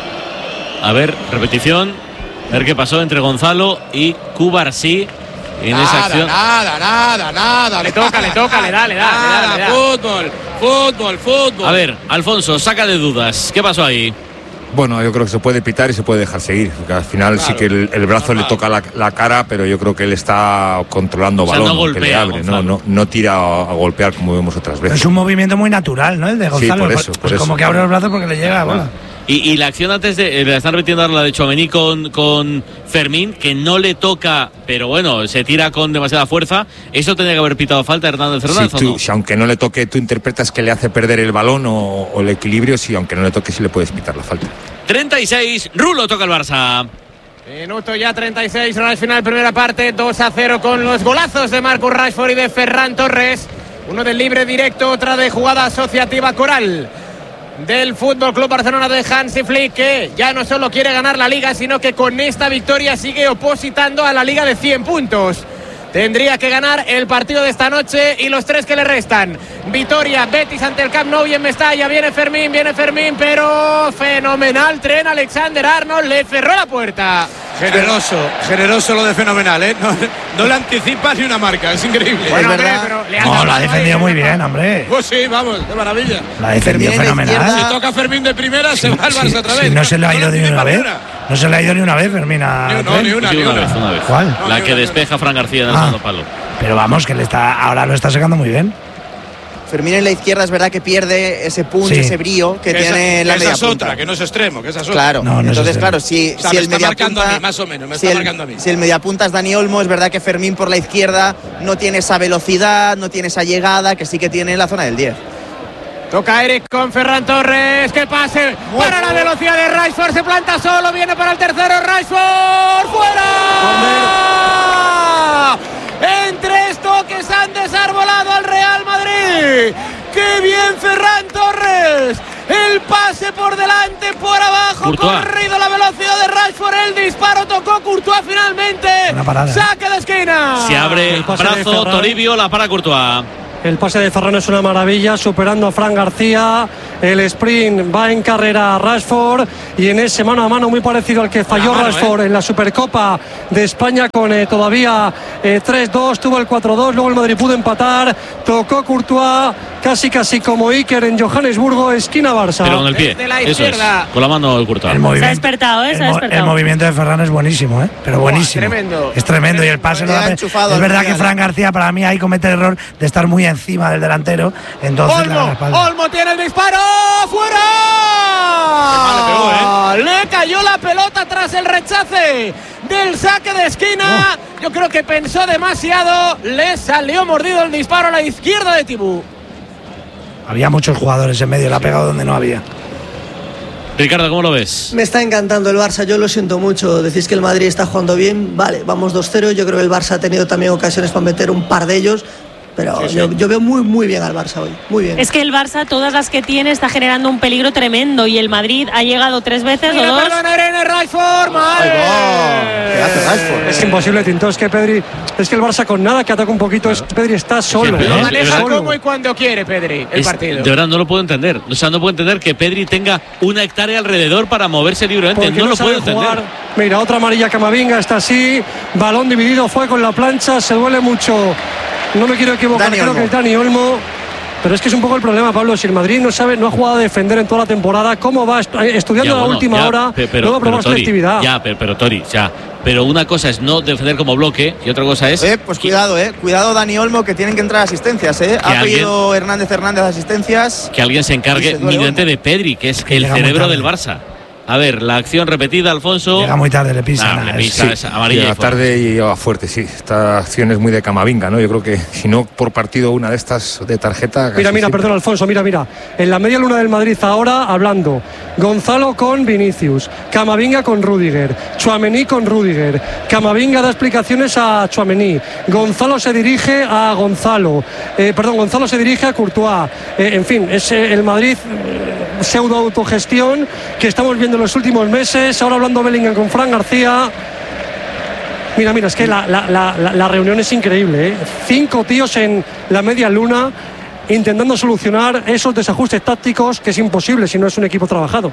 B: A ver, repetición. A ver qué pasó entre Gonzalo y Cubarsí en
D: nada,
B: esa acción.
D: Nada, nada, nada.
E: Le toca, le toca, le da, le da.
D: Nada,
E: le da, le da.
D: fútbol, fútbol, fútbol.
B: A ver, Alfonso, saca de dudas. ¿Qué pasó ahí?
G: Bueno, yo creo que se puede pitar y se puede dejar seguir, porque al final claro, sí que el, el brazo normal. le toca la, la cara, pero yo creo que él está controlando o sea, balón,
B: no golpea,
G: que le abre, no, no, no tira a, a golpear como vemos otras veces.
A: Es un movimiento muy natural, ¿no? El de Gonzalo.
G: Sí, por eso,
A: pues,
G: por
A: pues como
G: eso.
A: que abre los brazos porque le llega la bola.
B: Y, y la acción antes de, eh, la están repitiendo ahora la de Tchouaméni con, con Fermín, que no le toca, pero bueno, se tira con demasiada fuerza. Eso tendría que haber pitado falta Hernández Hernández.
G: Sí, tú, si aunque no le toque, tú interpretas que le hace perder el balón o, o el equilibrio, sí, aunque no le toque, sí le puedes pitar la falta.
B: treinta y seis, Rulo toca el Barça.
E: Minuto ya treinta y seis, hora final, primera parte, dos a cero con los golazos de Marcus Rashford y de Ferran Torres. Uno del libre directo, otra de jugada asociativa coral del Fútbol Club Barcelona de Hansi Flick, que ya no solo quiere ganar la Liga, sino que con esta victoria sigue opositando a la Liga de cien puntos. Tendría que ganar el partido de esta noche y los tres que le restan. Vitoria, Betis ante el Camp Nou y en Mestalla. Viene Fermín, viene Fermín, pero fenomenal tren. Alexander Arnold le cerró la puerta.
D: Generoso, generoso lo de fenomenal, ¿eh? No, no le anticipa ni una marca, es increíble.
E: Bueno,
D: es
E: hombre,
D: verdad.
E: pero le
A: no, lo ha defendido muy bien, hombre.
D: Pues sí, vamos, de maravilla.
A: La ha defendido fenomenal.
D: Si toca Fermín de primera,
A: sí,
D: se va al Barça
A: sí,
D: otra
A: sí,
D: vez.
A: no se le ha ido
D: no
A: ni una vez.
D: Una.
A: No se le ha ido ni una vez, Fermín. A
D: ni, no, ni una,
B: sí,
D: ni
B: una,
D: una.
B: vez, una vez.
A: ¿Cuál?
B: La no, que despeja Fran García en el
A: ah,
B: segundo palo.
A: Pero vamos, que le está, ahora lo está sacando muy bien.
H: Fermín en la izquierda es verdad que pierde ese punch,
A: sí.
H: ese brío que, que
D: esa,
H: tiene en la
D: que
H: media
D: esa es
H: punta.
D: Otra, que no es extremo, que esa es otra.
H: Claro,
A: no, no
H: entonces
A: es
H: claro, si,
D: o sea,
H: si
D: me
H: el
D: está
H: media
D: marcando
H: punta,
D: a mí, más o menos, me
H: si
D: está
H: el,
D: marcando a mí.
H: Si el media punta es Dani Olmo, es verdad que Fermín por la izquierda no tiene esa velocidad, no tiene esa llegada que sí que tiene en la zona del diez.
E: Toca Eric con Ferran Torres, que pase Muy para bien. La velocidad de Rashford, se planta solo, viene para el tercero, Rashford, ¡fuera! En tres toques han desarbolado al Real Madrid. ¡Qué bien Ferran Torres! El pase por delante, por abajo,
B: Courtois.
E: corrido la velocidad de Rashford, el disparo tocó Courtois finalmente.
A: Una parada.
E: Saque de esquina.
B: Se abre
F: El pase de
B: brazo,
F: Ferran.
B: Toribio, la para Courtois.
F: El pase de Ferran es una maravilla, superando a Fran García. El sprint va en carrera a Rashford. Y en ese mano a mano muy parecido al que falló
I: mano,
F: Rashford
I: ¿eh?
F: en la Supercopa de España con eh, todavía eh, tres dos. Tuvo el cuatro dos. Luego el Madrid pudo empatar. Tocó Courtois casi casi como Iker en Johannesburgo, esquina Barça.
B: Pero con el pie.
E: Desde la
B: Eso es.
E: izquierda.
B: Con la mano el Courtois.
A: El
C: Se ha
A: movimiento,
C: despertado, ¿eh? Se ha
A: el, mo-
C: despertado.
A: el movimiento de Ferran es buenísimo, ¿eh? Pero buenísimo.
E: tremendo.
A: Es tremendo y el pase
H: Le
A: no
H: ha
A: da pe-
H: enchufado
A: Es
H: al
A: verdad que
H: Mundial.
A: Fran García para mí ahí comete el error de estar muy encima del delantero. Entonces le da la
E: Olmo,
A: espalda.
E: Olmo tiene el disparo. ¡Fuera!
I: le pegó,
E: Le cayó la pelota tras el rechace del saque de esquina. Yo creo que pensó demasiado. Le salió mordido el disparo a la izquierda de Tibú.
A: Había muchos jugadores en medio, le ha pegado donde no había.
B: Ricardo, ¿cómo lo ves?
K: Me está encantando el Barça, yo lo siento mucho. Decís que el Madrid está jugando bien, vale, vamos dos cero. Yo creo que el Barça ha tenido también ocasiones para meter un par de ellos. Pero
I: Sí, sí.
K: Yo, yo veo muy, muy bien al Barça hoy. Muy bien.
C: Es que el Barça, todas las que tiene, está generando un peligro tremendo. Y el Madrid ha llegado tres veces o
E: Mira,
C: dos.
E: perdona, Irene Rashford. Mal.
H: ¿Qué hace Rashford?
F: Es imposible, Tinto. Es que Pedri, es que el Barça con nada que ataca un poquito, es Pedri está solo.
B: pero
F: ¿eh?
B: es-
E: Maneja
B: Solo.
E: como y cuando quiere, Pedri, el
B: Es-
E: partido.
B: de verdad, no lo puedo entender. O sea, no puedo entender que Pedri tenga una hectárea alrededor para moverse libremente.
F: Porque
B: No, lo
F: sabe
B: puedo entender.
F: jugar. Mira, otra amarilla Camavinga está así. Balón dividido, fue con la plancha. Se duele mucho. No me quiero equivocar,
H: Dani
F: creo
H: Olmo.
F: que es Dani Olmo. Pero es que es un poco el problema, Pablo. Si el Madrid no sabe, no ha jugado a defender en toda la temporada, ¿cómo va est- estudiando
B: Ya,
F: la
B: bueno,
F: última
B: ya,
F: hora?
B: pe- pero,
F: no va a probar
B: pero, Tori,
F: selectividad.
B: Ya, pero, pero Tori, ya. Pero una cosa es no defender como bloque y otra cosa es.
H: Eh, pues
B: que-
H: cuidado, eh. Cuidado, Dani Olmo, que tienen que entrar asistencias, eh. Ha
B: alguien-
H: pedido Hernández Hernández asistencias.
B: Que alguien se
H: Y
B: encargue
H: se duele
B: mediante
H: Olmo.
B: de Pedri, que es
A: Que
B: el
A: llega muy
B: cerebro
A: tarde.
B: del Barça. A ver, la acción repetida, Alfonso.
A: Llega muy tarde, le pisa.
B: Ah,
A: nada,
B: le
A: es-
B: pisa, es amarilla.
G: Llega
B: y fuera.
G: tarde y va fuerte, sí. Esta acción es muy de Camavinga, ¿no? Yo creo que si no por partido una de estas de tarjeta.
F: Mira,
G: casi
F: mira,
G: siempre.
F: perdón, Alfonso, mira, mira. En la media luna del Madrid ahora hablando. Gonzalo con Vinicius, Camavinga con Rüdiger, Tchouaméni con Rüdiger. Camavinga da explicaciones a Tchouaméni. Gonzalo se dirige a Gonzalo. Eh, perdón, Gonzalo se dirige a Courtois. Eh, en fin, es eh, el Madrid eh, pseudo autogestión que estamos viendo en los últimos meses. Ahora hablando Bellingham con Fran García. Mira, mira, es que la, la- la- la- la reunión es increíble, ¿eh? Cinco tíos en la media luna intentando solucionar esos desajustes tácticos que es imposible si no es un equipo trabajado.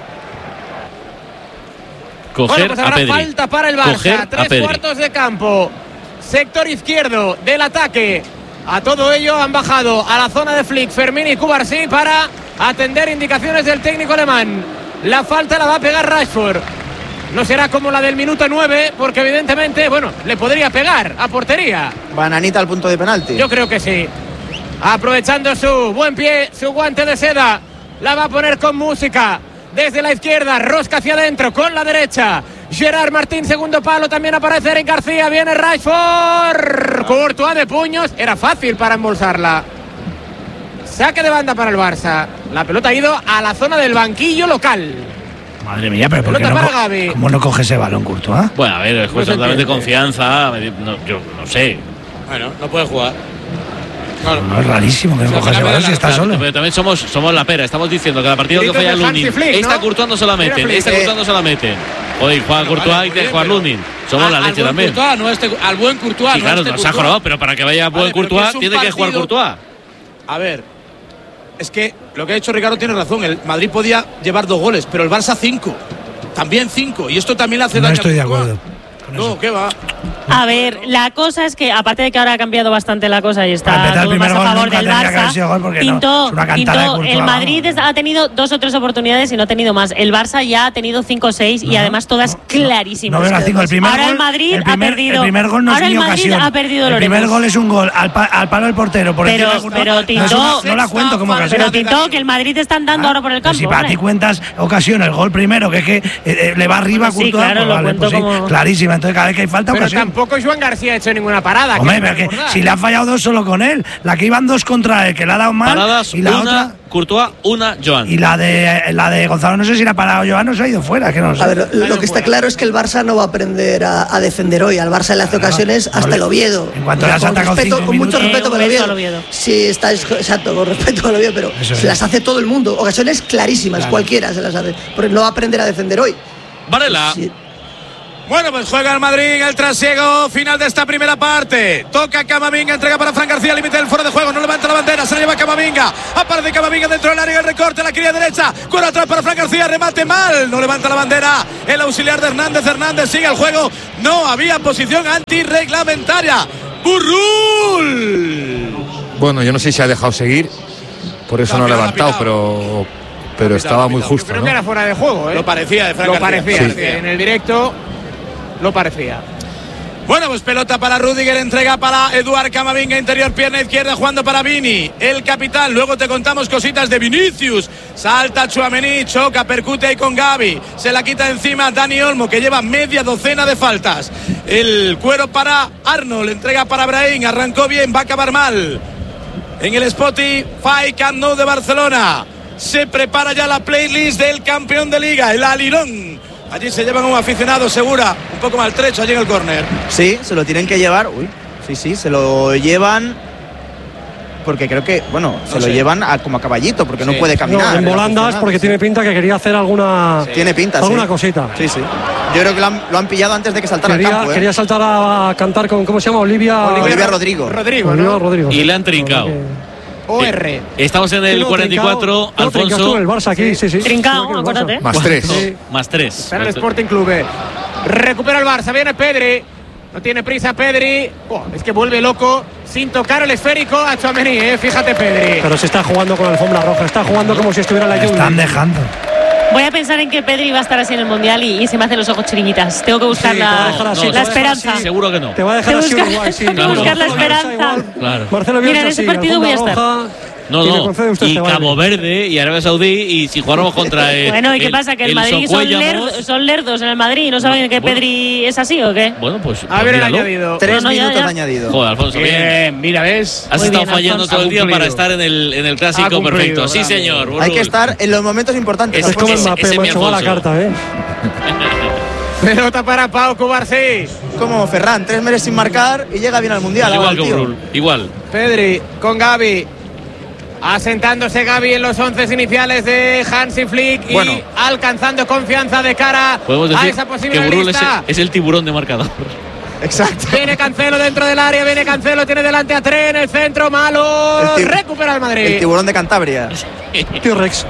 B: Coger
E: Bueno, pues
B: a
E: habrá
B: Pedri.
E: falta para el
B: Coger
E: Barça.
B: a
E: Tres
B: Pedri.
E: cuartos de campo. Sector izquierdo del ataque. A todo ello han bajado a la zona de Flick, Fermín y Cubarsí para atender indicaciones del técnico alemán. La falta la va a pegar Rashford. No será como la del minuto nueve, porque evidentemente, bueno, le podría pegar a portería.
H: Bananita al punto de penalti.
E: Yo creo que sí. Aprovechando su buen pie, su guante de seda. La va a poner con música. Desde la izquierda, rosca hacia adentro, con la derecha. Gerard Martín, segundo palo, también aparece Eric García. Viene Rashford. Courtois de puños. Era fácil para embolsarla. Saque de banda para el Barça. La pelota ha ido a la zona del banquillo local.
A: Madre mía, pero ¿por qué
E: Pelota
A: no,
E: para
A: co-
E: Gavi.
A: ¿cómo no coge ese balón, Courtois?
B: Bueno, a ver, el juez
E: No se
B: totalmente
E: entiende.
B: confianza. no, yo no sé.
I: Bueno, no puede jugar.
A: No, es rarísimo que no
I: O sea,
A: coja ese
I: que la
A: balón si está
B: Claro,
A: solo.
B: Pero también somos, somos la pera. Estamos diciendo que la partida que
E: Grito
B: falla
E: de Hansi
B: Lunin.
E: Flick, ¿no?
B: Esta Courtois no se la
E: Mira
B: meten.
E: Flick,
B: Esta
E: eh.
B: Courtois no se la meten. Oye, juega Courtois
I: vale,
B: y
I: muy
B: que
I: bien,
B: juega
I: pero-
B: Lunin. Somos
I: A-
B: la
I: al
B: leche
I: buen
B: también.
I: Courtois, no este, al buen Courtois,
B: Sí,
I: no
B: claro,
I: este
B: nos ha
I: Courtois.
B: jorobado, pero para que vaya buen
I: Vale, pero que
B: Courtois
I: es un
B: tiene que jugar
I: partido-
B: Courtois.
D: A ver, es que lo que ha dicho Ricardo tiene razón. El Madrid podía llevar dos goles, pero el Barça cinco. También cinco. Y esto también le hace
A: No
D: daño.
A: estoy
D: a
A: de
D: Courtois.
A: acuerdo con
D: No,
A: eso.
D: ¿qué va?
C: A ver, la cosa es que, aparte de que ahora ha cambiado bastante la cosa y está
A: Para empezar, el
C: todo
A: primer
C: más a
A: gol
C: favor
A: nunca
C: del
A: tendría que haber
C: Barça,
A: sido gol porque no,
C: Tinto,
A: es una cantada de
C: Tinto,
A: Courtois,
C: el Madrid
A: vamos.
C: es- ha tenido dos o tres oportunidades y no ha tenido más. El Barça ya ha tenido cinco o seis y
A: No,
C: además todas clarísimas.
A: No veo las cinco. El primer
C: ahora
A: gol,
C: el Madrid
A: el primer,
C: ha perdido.
A: El primer gol no
C: ahora
A: es
C: el
A: ni
C: Madrid
A: ocasión.
C: ha perdido
A: El
C: Lorenzo.
A: primer gol es un gol al, pa- al palo del portero. Por
C: Pero-
A: encima de Courtois.
C: pero,
A: No es
C: Tinto,
A: una- no la cuento como ocasión.
C: Pero Tinto, que el Madrid te están dando
A: Ah,
C: ahora por el
A: pero
C: campo.
A: si para
C: hombre.
A: ti cuentas ocasión, el gol primero, que es que eh, eh, le va arriba a
C: Bueno, sí,
A: Courtois,
C: claro,
A: pues
C: lo
A: vale,
C: cuento
A: pues sí,
C: como-
A: clarísima. encima. Entonces cada vez que hay falta,
E: Pero
A: ocasión.
E: tampoco Joan García ha hecho ninguna parada.
A: Hombre, pero que si le han fallado dos solo con él. La que iban dos contra él, que le ha dado mal.
B: Paradas,
A: y la
B: una
A: otra.
B: Courtois, una Joan.
A: Y la de la de Gonzalo, no sé si la ha parado Joan o se ha ido fuera. Que no sé.
K: A ver, lo, lo que está claro es que el Barça no va a aprender a, a defender hoy. Al Barça le hace ocasiones
A: no
K: hasta
A: le-
K: el Oviedo.
A: en cuanto le has
K: con
A: atacado
K: respeto,
A: cinco
K: con mucho
A: minutos.
K: respeto
C: Eh,
K: con el
C: Oviedo
K: Oviedo.
C: al Oviedo.
K: Sí, está exacto, con respeto al Oviedo, pero
A: Eso
K: se
A: es.
K: las hace todo el mundo. Ocasiones clarísimas,
A: Claro.
K: cualquiera se las hace. Porque no va a aprender a defender hoy.
B: Varela.
K: Sí.
D: Bueno, pues juega el Madrid, el trasiego final de esta primera parte. Toca Camavinga, entrega para Fran García, límite del fuera de juego, no levanta la bandera, se la lleva Camavinga. Aparece Camavinga dentro del área, el recorte, la quería derecha, cuero atrás para Fran García, remate mal, no levanta la bandera. El auxiliar de Hernández, Hernández sigue el juego, no había posición antirreglamentaria. ¡Burrul!
G: Bueno, yo no sé si ha dejado seguir, por eso no ha
D: La ha
G: levantado,
D: pitado.
G: pero, pero estaba muy justo,
E: Creo
G: ¿no?
E: que era fuera de juego, ¿eh?
D: Lo parecía de Fran
E: Lo
D: García.
E: parecía,
G: Sí.
E: sí, en el directo lo parecía.
D: Bueno, pues pelota para Rudiger, entrega para Eduard Camavinga, interior, pierna izquierda, jugando para Vini, el capitán. Luego te contamos cositas de Vinicius. Salta Tchouaméni, choca, percute ahí con Gavi. Se la quita encima Dani Olmo, que lleva media docena de faltas. El cuero para Arnold, entrega para Brahim, arrancó bien, va a acabar mal. En el Spotify Camp Nou de Barcelona se prepara ya la playlist del campeón de Liga, el Alirón. Allí se llevan un aficionado, Segura, un poco maltrecho allí en el córner.
H: Sí, se lo tienen que llevar. Uy, sí, sí, se lo llevan. Porque creo que, bueno, se
D: No
H: lo
D: sé.
H: llevan a- como a caballito, porque no
D: Sí.
H: puede
F: No,
H: caminar.
F: en
H: el
F: volandas,
H: aficionado,
F: porque
H: sí.
F: tiene pinta que quería hacer alguna,
H: Tiene pinta,
F: alguna
H: sí.
F: cosita.
H: Sí, sí. Yo creo que lo han, lo han pillado antes de que saltara
F: Quería,
H: al campo. ¿eh?
F: quería saltar a, a cantar con, ¿cómo se llama? Olivia,
H: Olivia Rodrigo.
E: Rodrigo,
F: Olivia
E: ¿no?
F: Rodrigo.
B: Y
F: sí.
B: le han trincado.
E: O R.
B: Estamos en el
F: No,
B: cuarenta y cuatro,
F: trincao, no, trincao
B: Alfonso.
F: estuvo en el Barça aquí, sí, sí.
C: Trincao,
F: Estuvo aquí en el
C: acuérdate.
F: Barça.
G: Más tres.
F: Sí.
B: Más tres.
E: Está en el Sporting Club. Recupera el Barça, viene Pedri. No tiene prisa Pedri. Oh, es que vuelve loco sin tocar el esférico a Tchouaméni, eh. Fíjate Pedri.
F: Pero se está jugando con alfombra roja, está jugando como si estuviera en la
A: Le
F: lluvia.
A: están dejando.
C: Voy a pensar en que Pedri va a estar así en el Mundial y, y se me hacen los ojos chiribitas. Tengo que buscar
F: Sí, te va a dejar
C: la,
F: así,
C: la
F: te va a dejar
C: esperanza.
F: así.
B: Seguro que no.
F: Te va a dejar
C: Tengo
F: así
C: buscar-
F: Uruguay, sí.
C: tengo
B: que buscar
C: la
F: Marcelo Bielsa
C: esperanza.
F: igual.
B: Claro.
F: Marcelo
C: Mira,
F: Bielsa,
C: en ese
F: sí,
C: partido voy a
F: alfombra
C: estar.
F: roja,
B: No,
F: y le
B: no.
F: concede usted
B: Y
F: este baile.
B: Cabo Verde y Arabia Saudí. Y si jugáramos contra el.
C: Bueno, ¿y qué
B: el-
C: pasa? ¿Que el,
B: el
C: Madrid son,
B: Socuéllamos?
C: ler- son lerdos en el Madrid y no saben que
B: bueno.
C: Pedri es así o qué?
B: Bueno, pues.
E: A
B: pues
E: ver el
B: míralo.
E: añadido.
H: Tres
C: No, no, ya,
H: minutos
C: ya.
H: de añadido.
B: Joder, Alfonso, bien.
E: Bien, mira, ¿ves?
B: Has
C: Muy
B: estado
C: bien,
B: fallando
C: Alfonso.
B: todo el día
E: Ha cumplido.
B: para estar en el, en el clásico
E: Ha cumplido,
B: perfecto. Sí,
E: bravo.
B: señor.
H: Hay
B: Burrul.
H: que estar en los momentos importantes.
B: Ese-
F: Es como
H: Alfonso.
F: Mbappé,
B: ese es mi
F: macho, va la
B: Alfonso.
F: carta, ¿eh?
E: Pelota para Pau Cubarsí.
H: Como Ferran, tres meses sin marcar y llega bien al Mundial. ahora
B: Igual
H: el
B: que
H: tío.
B: Burrul. Igual.
E: Pedri con Gavi. Asentándose Gavi en los once iniciales de Hansi Flick y
H: Bueno.
E: alcanzando confianza de cara
B: Podemos
E: a
B: decir
E: esa posible
B: que Burrul es,
E: lista.
B: es el tiburón de marcador.
H: Exacto.
E: Viene Cancelo dentro del área, viene Cancelo, tiene delante a Tren en el centro, malo.
H: El tib-
E: Recupera el
H: El
E: Madrid.
H: tiburón de Cantabria.
F: T-Rex.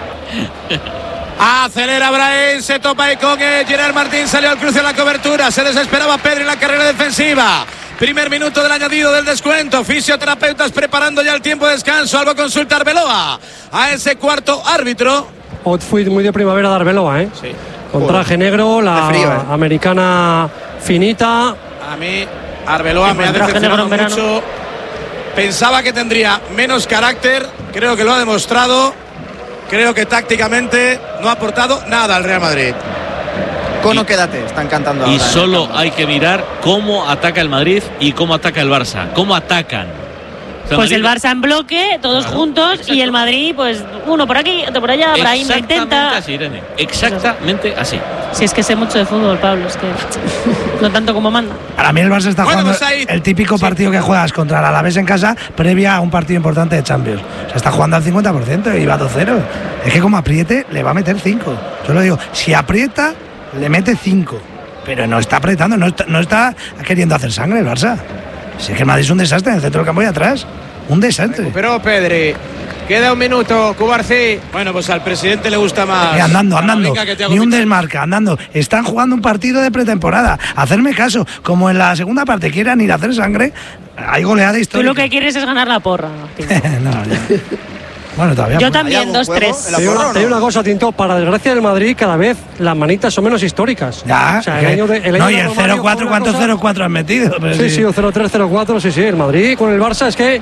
D: Acelera Brahim, se topa ahí con eh, Gerard Martín, salió al cruce de la cobertura, se desesperaba Pedri en la carrera defensiva. Primer minuto del añadido del descuento, fisioterapeutas preparando ya el tiempo de descanso, algo consulta Arbeloa a ese cuarto árbitro.
F: Outfit muy de primavera de Arbeloa, ¿eh?
D: Sí.
F: Con traje negro, la
H: De frío, ¿eh?
F: americana finita.
D: A mí Arbeloa me ha
C: Buen traje
D: decepcionado
C: negro en
D: mucho. Pensaba que tendría menos carácter, creo que lo ha demostrado. Creo que tácticamente no ha aportado nada al Real Madrid.
H: Cono,
B: Y-
H: quédate, están cantando
B: Y
H: ahora, ¿eh?
B: solo hay que mirar cómo ataca el Madrid y cómo ataca el Barça. ¿Cómo atacan? O sea,
C: Pues el
B: Madrid-
C: Barça en bloque, todos
B: Claro,
C: juntos,
B: exacto.
C: y el Madrid, pues uno por aquí, otro por allá, Brahim lo
B: Exactamente
C: intenta.
B: así, Irene. Exactamente así.
C: Si es que sé mucho de fútbol, Pablo, es que no tanto como manda.
A: Para mí el Barça está
D: Bueno,
A: jugando
D: pues ahí-
A: el típico
D: sí.
A: partido que juegas contra el Alavés en casa previa a un partido importante de Champions. O sea, está jugando al cincuenta por ciento y va dos cero. Es que como apriete, le va a meter cinco. Yo lo digo, si aprieta, le mete cinco. Pero no está apretando, no está, no está queriendo hacer sangre el Barça. Si es que el Madrid es un desastre en el centro del campo y atrás. Un desastre.
E: Pero Pedri. Queda un minuto, Cubarsí.
D: Bueno, pues al presidente le gusta más.
A: Eh, andando, andando,
D: Camavinga que Thiago
A: ni un
D: Pinto.
A: desmarca, andando. Están jugando un partido de pretemporada. Hacerme caso, como en la segunda parte quieran ir a hacer sangre, hay goleada
C: Tú
A: histórica.
C: lo que quieres es ganar la porra. tío.
A: No, ya. Bueno, todavía.
C: Yo también, dos tres.
F: Te digo una, te digo una cosa, Tinto, para desgracia del Madrid, cada vez las manitas son menos históricas.
A: Ya,
F: o sea,
A: que,
F: el año de, el año
A: no, y
F: de
A: el
F: Romario
A: cero cuatro, ¿cuántos
F: cosa...
A: cero cuatro han metido? Pero
F: sí, sí, sí, un cero tres, cero cuatro, sí, sí. El Madrid con el Barça es que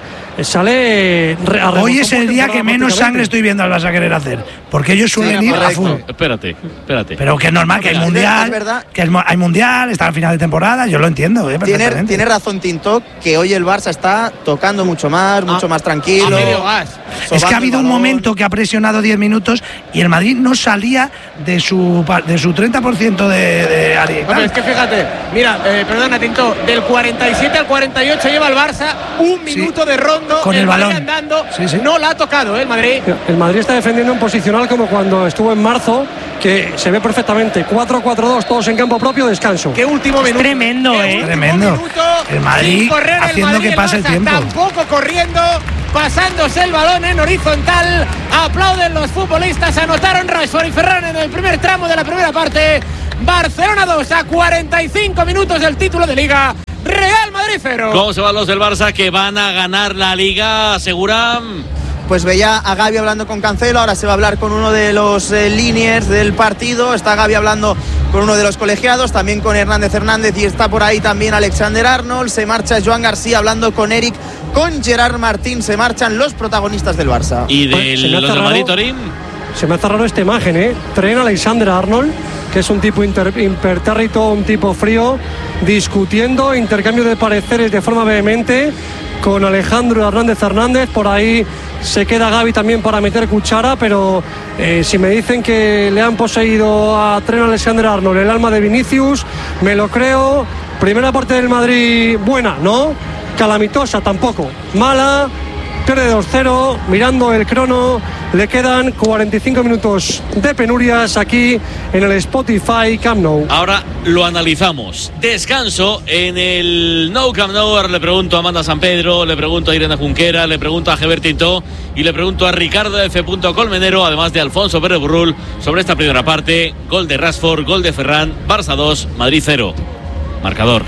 F: sale. A
A: Hoy es el día que menos sangre estoy viendo al Barça querer hacer. Porque ellos suelen
B: sí,
A: ir a full.
B: Espérate, espérate.
A: Pero que es normal, que hay mundial. Que hay mundial, está al final de temporada, yo lo entiendo. Eh,
H: tiene, tiene razón Tinto, que hoy el Barça está tocando mucho más, ah, mucho más tranquilo.
E: medio gas.
A: Es que ha habido un momento que ha presionado diez minutos y el Madrid no salía de su de su treinta por ciento de, de área.
E: Hombre, es que fíjate, mira, eh, perdona Tinto, del cuarenta y siete al cuarenta y ocho lleva el Barça un minuto sí. de rondo
A: con el, el balón
E: andando,
A: sí, sí.
E: no la ha tocado ¿eh, el Madrid.
F: El Madrid está defendiendo en posicional como cuando estuvo en marzo, que se ve perfectamente, cuatro cuatro dos, todos en campo propio, descanso.
E: Qué último minuto.
C: Es tremendo,
E: ¿eh?
A: Tremendo.
E: Minuto,
A: el Madrid
E: correr,
A: haciendo
E: el Madrid,
A: que pase el,
E: el
A: tiempo.
E: Tampoco corriendo, pasándose el balón en horizontal. Aplauden los futbolistas, anotaron Rashford y Ferran en el primer tramo de la primera parte. Barcelona dos a cuarenta y cinco minutos del título de Liga. Real Madrid cero.
B: ¿Cómo se van los del Barça que van a ganar la Liga? ¿Aseguran?
H: Pues veía a Gavi hablando con Cancelo, ahora se va a hablar con uno de los eh, líneas del partido, está Gavi hablando con uno de los colegiados, también con Hernández Hernández y está por ahí también Alexander Arnold, se marcha Joan García hablando con Eric, con Gerard Martín, se marchan los protagonistas del Barça.
B: ¿Y de los del Madrid, Torín?
F: Se me hace raro esta imagen, ¿eh? Traen a Alexander Arnold, que es un tipo inter, impertérrito, un tipo frío, discutiendo, intercambio de pareceres de forma vehemente con Alejandro Hernández Hernández, por ahí se queda Gavi también para meter cuchara, pero eh, si me dicen que le han poseído a Trent Alexander-Arnold el alma de Vinicius, me lo creo. Primera parte del Madrid buena, ¿no? Calamitosa tampoco. Mala, pierde dos cero, mirando el crono, le quedan cuarenta y cinco minutos de penurias aquí en el Spotify Camp Nou.
B: Ahora lo analizamos. Descanso en el Nou Camp Nou. Ahora le pregunto a Amanda San Pedro, le pregunto a Irene Junquera, le pregunto a Gebert Tintó y le pregunto a Ricardo F. Colmenero, además de Alfonso Pérez Burrul, sobre esta primera parte. Gol de Rashford, gol de Ferran, Barça dos, Madrid cero. Marcador.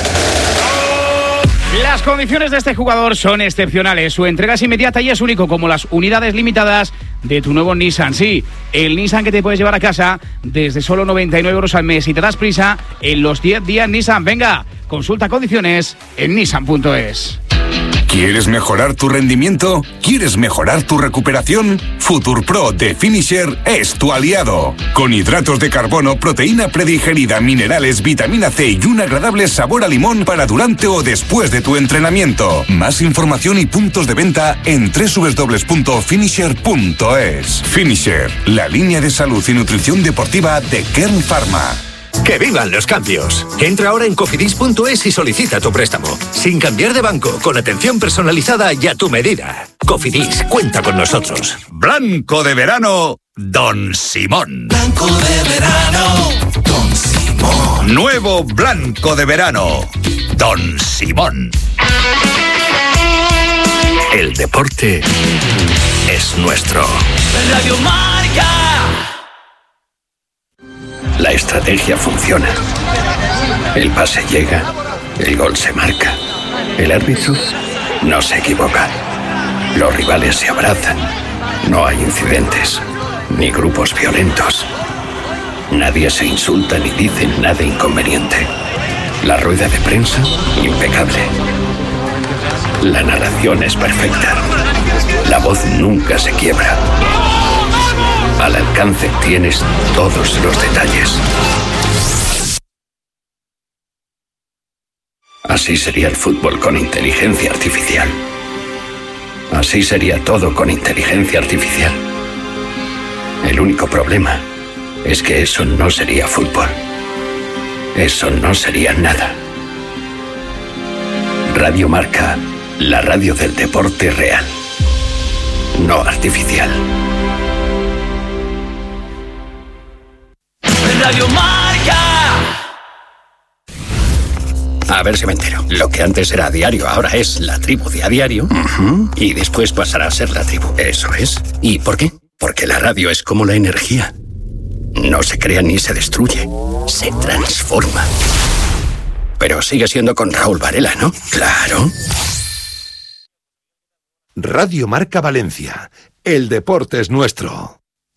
I: Las condiciones de este jugador son excepcionales. Su entrega es inmediata y es único, como las unidades limitadas de tu nuevo Nissan. Sí, el Nissan que te puedes llevar a casa desde solo noventa y nueve euros al mes. Y te das prisa en los diez días Nissan. Venga, consulta condiciones en nissan punto es.
L: ¿Quieres mejorar tu rendimiento? ¿Quieres mejorar tu recuperación? FuturPro de Finisher es tu aliado. Con hidratos de carbono, proteína predigerida, minerales, vitamina C y un agradable sabor a limón para durante o después de tu entrenamiento. Más información y puntos de venta en doble u doble u doble u punto finisher punto es. Finisher, la línea de salud y nutrición deportiva de Kern Pharma.
M: ¡Que vivan los cambios! Entra ahora en cofidis punto es y solicita tu préstamo. Sin cambiar de banco, con atención personalizada y a tu medida. Cofidis, cuenta con nosotros.
L: Blanco de verano, Don Simón.
N: Blanco de verano, Don Simón.
L: Nuevo Blanco de verano, Don Simón.
M: El deporte es nuestro.
N: Radio Marca.
M: La estrategia funciona. El pase llega, el gol se marca. El árbitro no se equivoca. Los rivales se abrazan. No hay incidentes, ni grupos violentos. Nadie se insulta ni dice nada inconveniente. La rueda de prensa, impecable. La narración es perfecta. La voz nunca se quiebra. Al alcance tienes todos los detalles. Así sería el fútbol con inteligencia artificial. Así sería todo con inteligencia artificial. El único problema es que eso no sería fútbol. Eso no sería nada. Radio Marca, la radio del deporte real, no artificial.
N: Radio Marca.
M: A ver si me entero. Lo que antes era a diario, ahora es la tribu de a diario. Uh-huh. Y después pasará a ser la tribu. Eso es. ¿Y por qué? Porque la radio es como la energía. No se crea ni se destruye. Se transforma. Pero sigue siendo con Raúl Varela, ¿no? Claro.
O: Radio Marca Valencia. El deporte es nuestro.